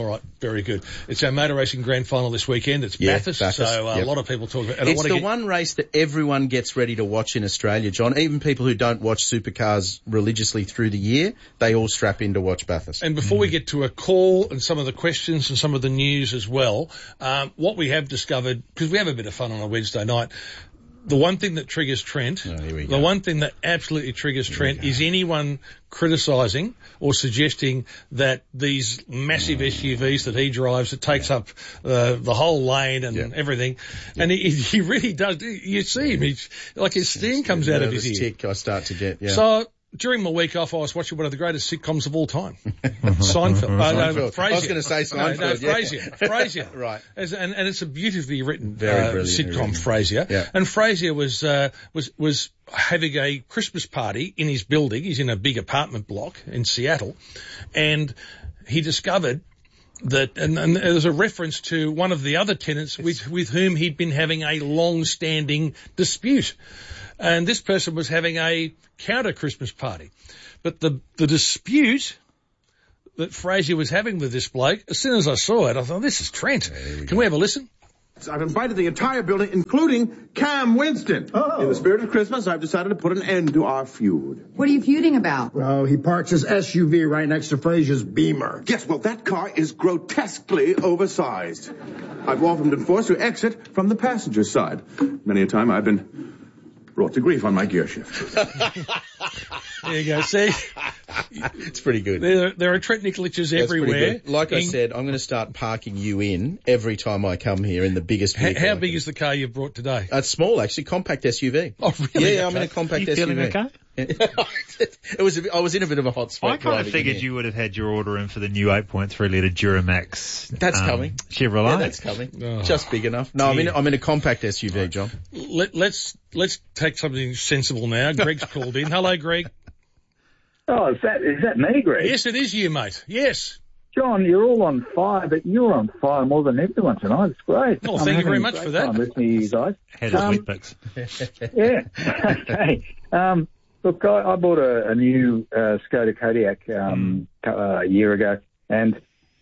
All right, very good. It's our motor racing grand final this weekend. It's Yeah, Bathurst, Bathurst, so uh, yep. a lot of people talk about it. And It's I the want to get, one race that everyone gets ready to watch in Australia, John. Even people who don't watch supercars religiously through the year, they all strap in to watch Bathurst. And before we get to a call and some of the questions and some of the news as well, um, what we have discovered, because we have a bit of fun on a Wednesday night, the one thing that triggers Trent, oh, here we the go. one thing that absolutely triggers Here Trent is anyone criticising or suggesting that these massive S U Vs that he drives, it takes yeah. up uh, the whole lane and yeah. everything. Yeah. And he, he really does. You see him, he's, like his steam comes out of his ear. Tick I start to get, yeah. So, during my week off, I was watching one of the greatest sitcoms of all time. Seinfeld. Uh, no, Seinfeld. Frasier. I was going to say Seinfeld, No, no, yeah. Frasier. Frasier. Right. As, and, and it's a beautifully written Very uh, brilliantly sitcom, written. Frasier. Yeah. And Frasier was, uh, was, was having a Christmas party in his building. He's in a big apartment block in Seattle. And he discovered that, and, and there was a reference to one of the other tenants with, with whom he'd been having a long-standing dispute. And this person was having a counter Christmas party. But the, the dispute that Frasier was having with this bloke, as soon as I saw it, I thought, this is Trent. Yeah, we Can go. we have a listen? I've invited the entire building, including Cam Winston. Oh. In the spirit of Christmas, I've decided to put an end to our feud. What are you feuding about? Well, he parks his S U V right next to Frasier's Beamer. Yes, well, that car is grotesquely oversized. I've often been forced to exit from the passenger side. Many a time I've been brought to grief on my gear shift. There you go. See? It's pretty good. There, there are Trent Nicolitches everywhere. Like I in, said, I'm going to start parking you in every time I come here in the biggest How, vehicle. how big is the car you've brought today? Uh, it's small, actually, compact S U V. Oh, really? Yeah, okay. I'm in a compact you S U V. feeling okay? it was. A, I was in a bit of a hot spot. I kind of figured you would have had your order in for the new eight point three litre Duramax. That's um, coming. Chevrolet. Yeah, that's coming. Oh. Just big enough. No, I'm in. I'm in a compact S U V, John. Let, let's let's take something sensible now. Greg's called in. Hello, Greg. Oh, is that is that me, Greg? Yes, it is you, mate. Yes. John, you're all on fire, but you're on fire more than everyone tonight. It's great. Oh, I'm thank you very having a much great for that. time listening to you guys. Head of Um, Weet-Bix. Yeah. Okay. Um, look, I, I bought a, a new uh, Skoda Kodiaq um, uh, a year ago, and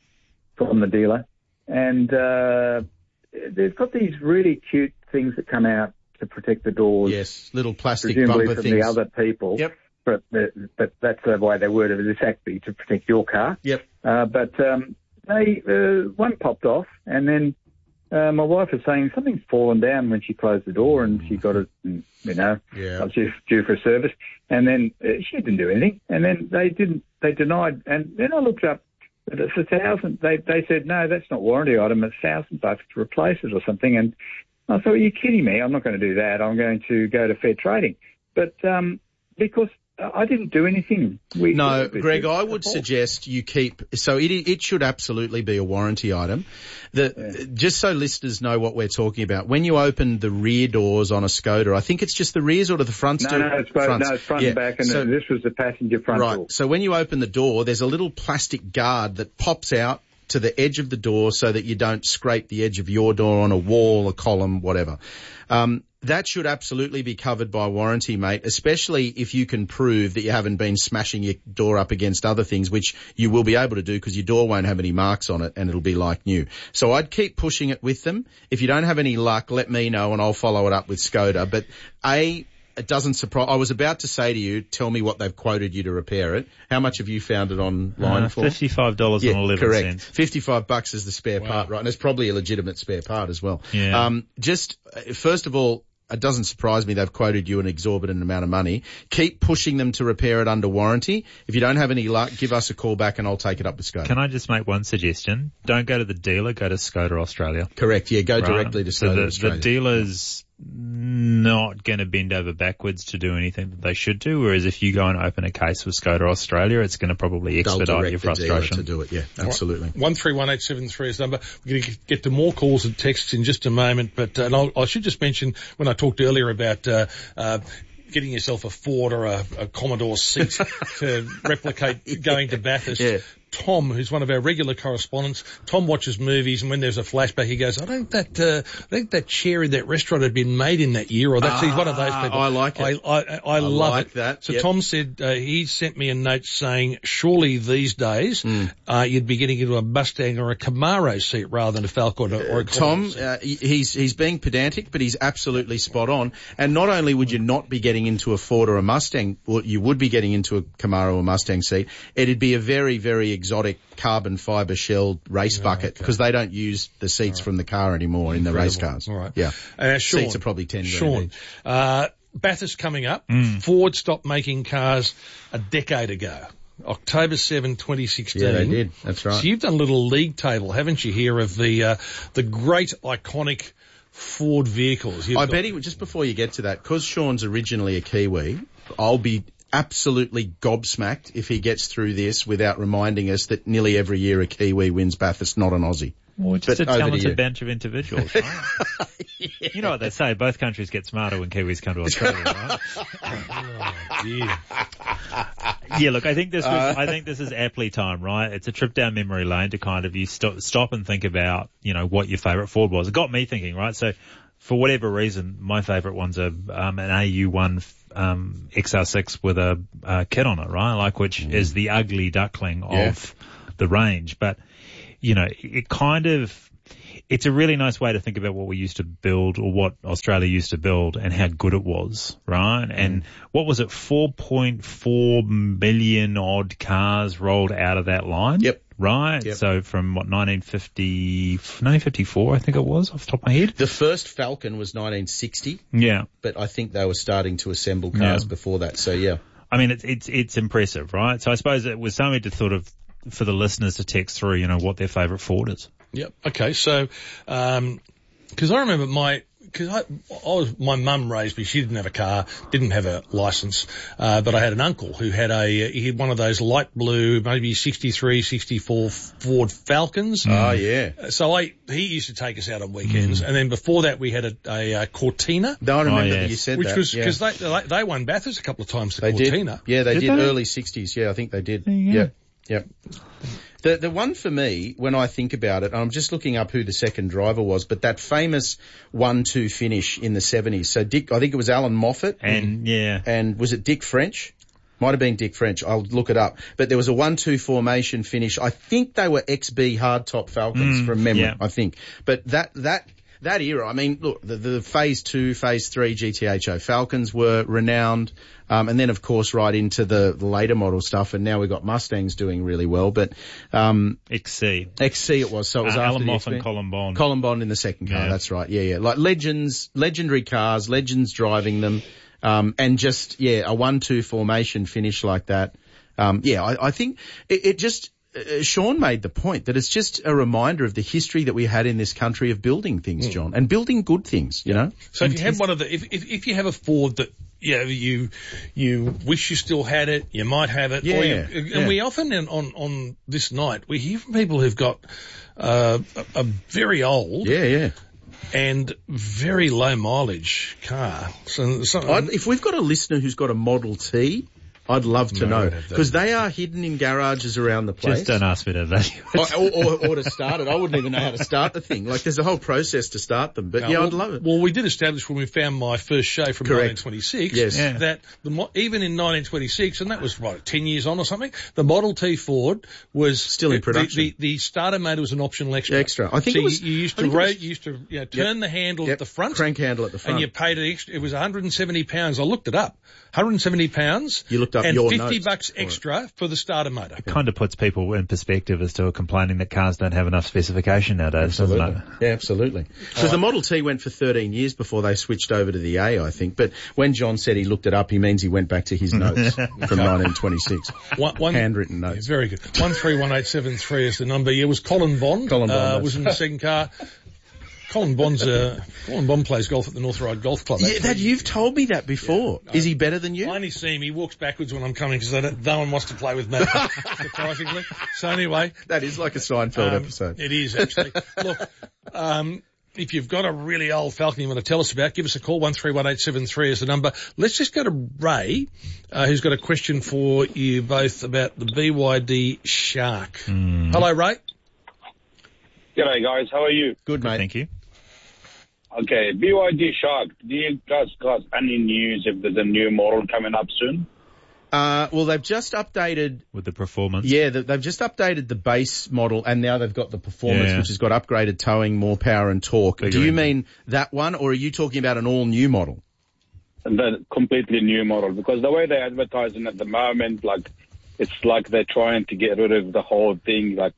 from the dealer, and uh, they've got these really cute things that come out to protect the doors. Yes, little plastic presumably bumper from things. the other people. Yep. But, but that's the way they worded it. It's actually to protect your car. Yep. Uh, but um, they uh, one popped off, and then uh, my wife was saying something's fallen down when she closed the door, and she got it, you know, Yeah. I was due, due for a service, and then uh, she didn't do anything, and then they didn't, they denied, and then I looked up. It's a thousand. They they said no, that's not warranty item. It's thousand bucks to replace it or something. And I thought, are you kidding me? I'm not going to do that. I'm going to go to fair trading. But um, because I didn't do anything. We, No, we, Greg, I would suggest you keep, so it it should absolutely be a warranty item. The, Yeah. Just so listeners know what we're talking about, when you open the rear doors on a Skoda, I think it's just the rears or do the fronts No, do? no, it's both, fronts. no, it's front Yeah. and back, and So- this was the passenger front Right. door. So when you open the door, there's a little plastic guard that pops out to the edge of the door so that you don't scrape the edge of your door on a wall, a column, whatever. Um, that should absolutely be covered by warranty, mate, especially if you can prove that you haven't been smashing your door up against other things, which you will be able to do because your door won't have any marks on it and it'll be like new. So I'd keep pushing it with them. If you don't have any luck, let me know and I'll follow it up with Skoda. But A, it doesn't surprise. I was about to say to you, tell me what they've quoted you to repair it. How much have you found it online Uh, for? fifty-five dollars Yeah, and eleven correct. cents. fifty-five bucks is the spare Wow. part, right? And it's probably a legitimate spare part as well. Yeah. Um, just, uh, first of all, it doesn't surprise me they've quoted you an exorbitant amount of money. Keep pushing them to repair it under warranty. If you don't have any luck, give us a call back and I'll take it up with Skoda. Can I just make one suggestion? Don't go to the dealer, go to Skoda Australia. Correct, yeah, go Right. directly to So Skoda the, Australia. the dealer's not going to bend over backwards to do anything that they should do, whereas if you go and open a case with Skoda Australia, it's going to probably They'll expedite direct your the dealer frustration. to do it, yeah, absolutely. One three one eight seven three is the number. We're going to get to more calls and texts in just a moment, but uh, and I'll, I should just mention when I talked earlier about uh, uh, getting yourself a Ford or a, a Commodore seat to replicate going to Bathurst. Yeah. Tom, who's one of our regular correspondents. Tom watches movies, and when there's a flashback, he goes, I think that, uh, I think that chair in that restaurant had been made in that year, or that's, ah, he's one of those people. I like it. I, I, I, I love like it. that. So yep. Tom said, uh, he sent me a note saying, surely these days, mm. uh, you'd be getting into a Mustang or a Camaro seat rather than a Falcon or, or a Tom, uh, he's, he's being pedantic, but he's absolutely spot on. And not only would you not be getting into a Ford or a Mustang, well, you would be getting into a Camaro or Mustang seat. It'd be a very, very exotic carbon fibre shelled race oh, bucket because okay. they don't use the seats right. from the car anymore in the race cars. All right. Yeah. Uh, Sean, seats are probably ten grand Sean, each. Uh, Bathurst coming up. Mm. Ford stopped making cars a decade ago. October seventh, twenty sixteen. Yeah, they did. That's right. So you've done a little league table, haven't you, here of the, uh, the great iconic Ford vehicles. You've I got... bet he, just before you get to that, because Sean's originally a Kiwi, I'll be absolutely gobsmacked if he gets through this without reminding us that nearly every year a Kiwi wins Bathurst, not an Aussie. Well, just but a talented bunch of individuals, right? yeah. You know what they say, both countries get smarter when Kiwis come to Australia, right? oh, dear. Yeah, look, I think this was, uh, I think this is aptly timed, right? It's a trip down memory lane to kind of you st- stop and think about, you know, what your favourite Ford was. It got me thinking, right? So, for whatever reason, my favourite one's a um, an A U one um, X R six with a uh, kit on it, right? Like, which mm. is the ugly duckling yeah. of the range, but you know, it kind of, it's a really nice way to think about what we used to build or what Australia used to build and how good it was, right? Mm. And what was it, four point four million odd cars rolled out of that line? Yep. Right? Yep. So from what, nineteen fifty, nineteen fifty-four, I think it was, off the top of my head. The first Falcon was nineteen sixty. Yeah. But I think they were starting to assemble cars yeah. before that, so yeah. I mean, it's, it's, it's impressive, right? So I suppose it was something to sort of, for the listeners to text through, you know, what their favourite Ford is. Yep. Okay. So, um, cause I remember my, cause I, I was, my mum raised me, she didn't have a car, didn't have a license, uh, but I had an uncle who had a, he had one of those light blue, maybe sixty-three, sixty-four Ford Falcons. Oh, yeah. So I, he used to take us out on weekends. Mm. And then before that we had a, a, a Cortina. No, I remember oh, yes. that you said which that. was, yeah. cause they, they, they won Bathurst a couple of times, the they Cortina. Did. Yeah, they did, did they? early sixties. Yeah, I think they did. Yeah. Yeah. Yep. The the one for me, when I think about it, I'm just looking up who the second driver was, but that famous one two finish in the seventies. So Dick, I think it was Alan Moffat. And, yeah. And was it Dick French? Might have been Dick French. I'll look it up. But there was a one two formation finish. I think they were X B hardtop Falcons mm, from memory, yeah. I think. But that, that, that era, I mean, look, the, the phase two, phase three G T H O Falcons were renowned. Um, and then of course right into the, the later model stuff, and now we've got Mustangs doing really well, but, um, X C. X C it was, so it was uh, after Alan the Moffat X B. and Colin Bond. Colin Bond in the second car, yeah. that's right, yeah, yeah. Like legends, legendary cars, legends driving them, um, and just, yeah, a one two formation finish like that. Um, yeah, I, I think it, it just, Uh, Sean made the point that it's just a reminder of the history that we had in this country of building things, John, mm. and building good things, you know? So if you have one of the, if, if, if you have a Ford that, yeah, you, you wish you still had it, you might have it, yeah, or you, yeah. and we often in, on, on this night, we hear from people who've got, uh, a, a very old. Yeah, yeah. And very low mileage car. So, so I'd, if we've got a listener who's got a Model T, I'd love to no, know, because they are hidden in garages around the place. Just don't ask me to value it. Or, or, or to start it. I wouldn't even know how to start the thing. Like, there's a whole process to start them. But, no, yeah, well, I'd love it. Well, we did establish when we found my first show from Correct. nineteen twenty-six yes. yeah. that the, even in nineteen twenty-six, and that was, what, ten years on or something, the Model T Ford was... Still in production. The, the, the starter motor was an optional extra. Extra. I think so it was... You, you used to, ro- was, you used to you know, turn yep, the handle yep, at the front. Crank handle at the front. And you paid an extra... It was one hundred seventy pounds. I looked it up. one hundred seventy pounds. You looked up and your fifty notes. bucks extra for the starter motor. It kind of puts people in perspective as to complaining that cars don't have enough specification nowadays, absolutely. doesn't it? Yeah, absolutely. Because the Model T went for thirteen years before they switched over to the A, I think. But when John said he looked it up, he means he went back to his notes from nineteen twenty-six. One, one, Handwritten notes. Yeah, very good. one three one eight seven three is the number. Yeah, it was Colin Bond. Colin Bond. Uh, was in the second car. Colin Bond's uh, Colin Bond plays golf at the North Ryde Golf Club. Yeah, that you've told me that before. Yeah, is he better than you? I only see him. He walks backwards when I'm coming because no one wants to play with me, surprisingly. So anyway, that is like a Seinfeld um, episode. It is actually. Look, um, if you've got a really old Falcon you want to tell us about, give us a call. one three one eight seven three is the number. Let's just go to Ray, uh, who's got a question for you both about the B Y D Shark. Mm. Hello, Ray. G'day, guys. How are you? Good, mate. Thank you. Okay, B Y D Shark, do you guys got any news if there's a new model coming up soon? Uh, well, they've just updated... With the performance? Yeah, the, they've just updated the base model, and now they've got the performance, Yeah. which has got upgraded towing, more power and torque. Bigger Do you engine. mean that one, or are you talking about an all-new model? The completely new model, because the way they're advertising at the moment, like, it's like they're trying to get rid of the whole thing, like...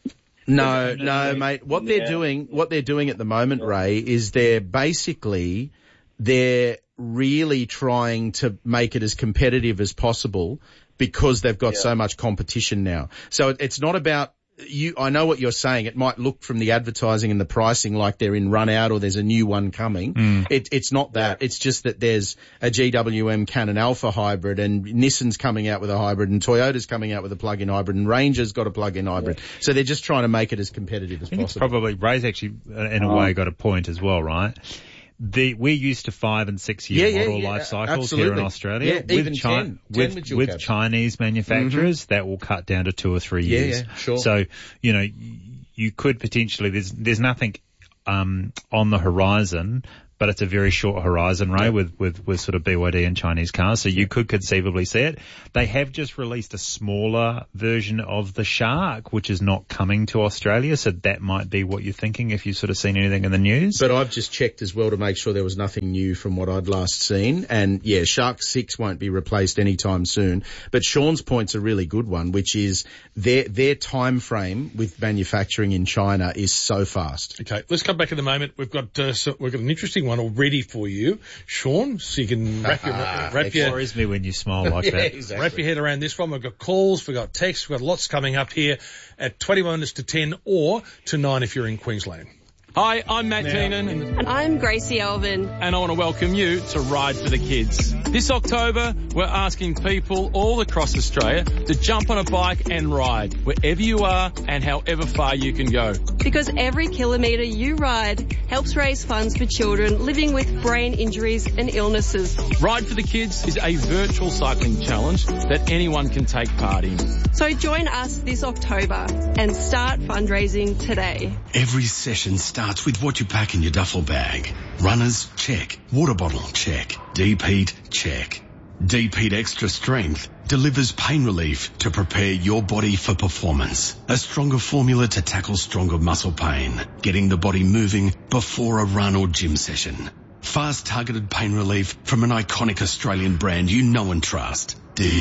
No, no, mate. What they're Yeah. doing, what they're doing at the moment, Ray, is they're basically, they're really trying to make it as competitive as possible because they've got Yeah. so much competition now. So it, it's not about you. I know what you're saying. It might look from the advertising and the pricing like they're in run out or there's a new one coming. Mm. It, it's not that. It's just that there's a G W M Canon Alpha hybrid and Nissan's coming out with a hybrid and Toyota's coming out with a plug-in hybrid and Ranger's got a plug-in hybrid. So they're just trying to make it as competitive as I think it's possible. probably, Ray's actually, uh, in a Oh. way, got a point as well, right? The, we're used to five and six year Yeah, yeah, model yeah, life cycles absolutely. here in Australia. Yeah, with even Chi- ten, ten with, with dual with cabs. Chinese manufacturers, that will cut down to two or three Yeah, years. yeah, sure. So, you know, y- you could potentially, there's, there's nothing, um, on the horizon, but it's a very short horizon, Ray, with, with, with sort of B Y D and Chinese cars. So you could conceivably see it. They have just released a smaller version of the Shark, which is not coming to Australia. So that might be what you're thinking if you've sort of seen anything in the news. But I've just checked as well to make sure there was nothing new from what I'd last seen. And yeah, Shark six won't be replaced anytime soon. But Sean's point's a really good one, which is their, their time frame with manufacturing in China is so fast. Okay, let's come back in a moment. We've got uh, so we've got an interesting one already for you, Sean, so you can wrap your wrap It your worries me when you smile like Yeah, that. exactly. wrap your head around this one. We've got calls, we've got texts, we've got lots coming up here at twenty-one minutes to ten or to nine if you're in Queensland. Hi, I'm Matt Keenan. And I'm Gracie Elvin. And I want to welcome you to Ride for the Kids. This October, we're asking people all across Australia to jump on a bike and ride wherever you are and however far you can go. Because every kilometre you ride helps raise funds for children living with brain injuries and illnesses. Ride for the Kids is a virtual cycling challenge that anyone can take part in. So join us this October and start fundraising today. Every session starts with what you pack in your duffel bag. Runners, check. Water bottle, check. Deep heat, check. Deep Heat Extra Strength delivers pain relief to prepare your body for performance. A stronger formula to tackle stronger muscle pain, getting the body moving before a run or gym session. Fast targeted pain relief from an iconic Australian brand you know and trust.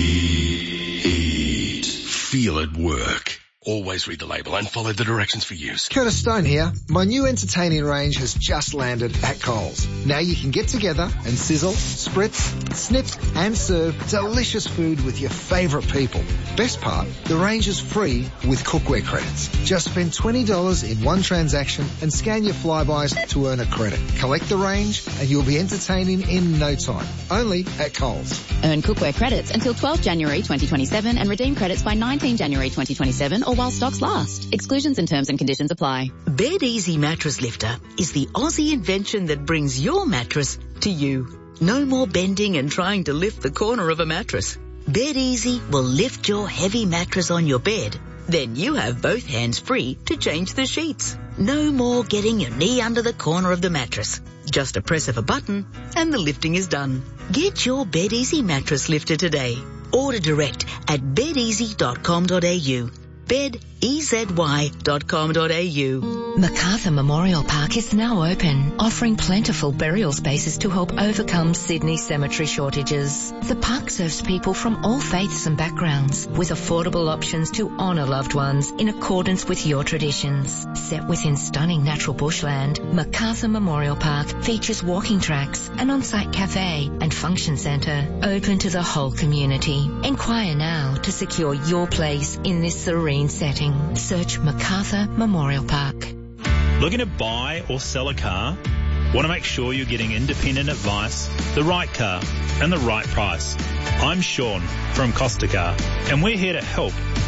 Deep. Feel it work. Always read the label and follow the directions for use. Curtis Stone here. My new entertaining range has just landed at Coles. Now you can get together and sizzle, spritz, snip and serve delicious food with your favourite people. Best part, the range is free with cookware credits. Just spend twenty dollars in one transaction and scan your Flybys to earn a credit. Collect the range and you'll be entertaining in no time. Only at Coles. Earn cookware credits until twelfth January twenty twenty-seven and redeem credits by nineteenth January twenty twenty-seven or while stocks last. Exclusions and terms and conditions apply. Bed Easy Mattress Lifter is the Aussie invention that brings your mattress to you. No more bending and trying to lift the corner of a mattress. Bed Easy will lift your heavy mattress on your bed. Then you have both hands free to change the sheets. No more getting your knee under the corner of the mattress. Just a press of a button and the lifting is done. Get your Bed Easy mattress lifter today. Order direct at bed easy dot com dot a u. bed easy dot com dot a u. Macarthur Memorial Park is now open, offering plentiful burial spaces to help overcome Sydney's cemetery shortages. The park serves people from all faiths and backgrounds, with affordable options to honour loved ones in accordance with your traditions. Set within stunning natural bushland, Macarthur Memorial Park features walking tracks, an on-site cafe and function centre open to the whole community. Enquire now to secure your place in this serene setting. Search Macarthur Memorial Park. Looking to buy or sell a car? Want to make sure you're getting independent advice, the right car, and the right price? I'm Sean from Costa Car, and we're here to help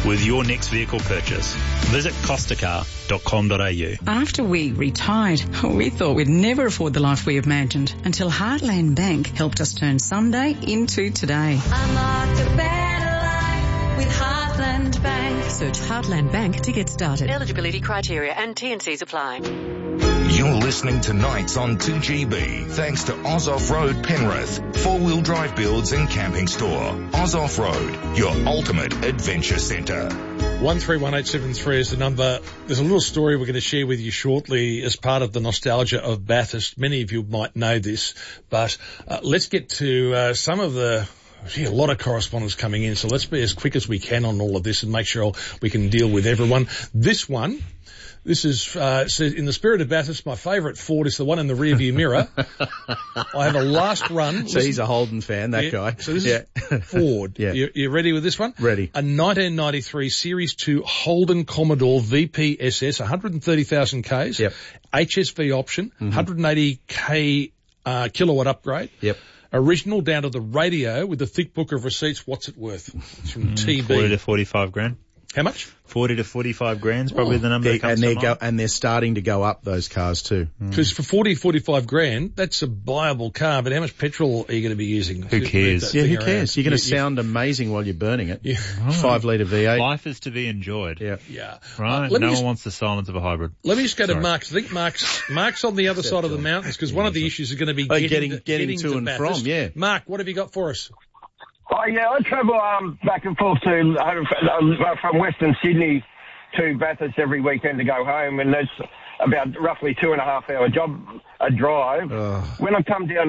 with your next vehicle purchase. Visit costa car dot com dot a u. After we retired, we thought we'd never afford the life we imagined until Heartland Bank helped us turn Sunday into today. Unlock a better life with Heartland Bank. Search Heartland Bank to get started. Eligibility criteria and T and Cs apply. You're listening to Nights on two G B, thanks to Oz Off-Road Penrith, four-wheel drive builds and camping store. Oz Off-Road, your ultimate adventure centre. one three one eight seven three is the number. There's a little story we're going to share with you shortly as part of the nostalgia of Bathurst. Many of you might know this, but uh, let's get to uh, some of the... Gee, a lot of correspondence coming in, so let's be as quick as we can on all of this and make sure we can deal with everyone. This one... This is, uh, says, in the spirit of Bathurst, my favourite Ford is the one in the rearview mirror. I have a last run. So he's a Holden fan, that yeah, guy. So this yeah. is Ford. yeah. You, you ready with this one? Ready. A nineteen ninety-three Series two Holden Commodore V P S S, one hundred thirty thousand Ks. Yep. H S V option, mm-hmm. one hundred eighty K uh, kilowatt upgrade. Yep. Original down to the radio with a thick book of receipts. What's it worth? It's from Mm, T B. forty to forty-five grand. How much? forty to forty-five grand's probably Oh. the number Yeah, that comes and to they're mind. go, and they're starting to go up, those cars too. Because for forty, forty-five grand, that's a viable car, but how much petrol are you going to be using? Who to cares? move that Yeah, who thing cares? around? You're going to You- you- sound amazing while you're burning it. Yeah. Five litre V eight. Life is to be enjoyed. Yeah. Yeah. Right? Uh, let me no just- one wants the silence of a hybrid. Let me just go to Sorry. Mark's. I think Mark's, Mark's on the other side of the mountains because one of the issues is going to be Oh, getting, getting- to, getting to and Bathurst. from, yeah. Mark, what have you got for us? Oh, yeah, I travel um, back and forth to uh, from Western Sydney to Bathurst every weekend to go home, and that's about roughly two and a half hour job, a drive. Oh. When I come down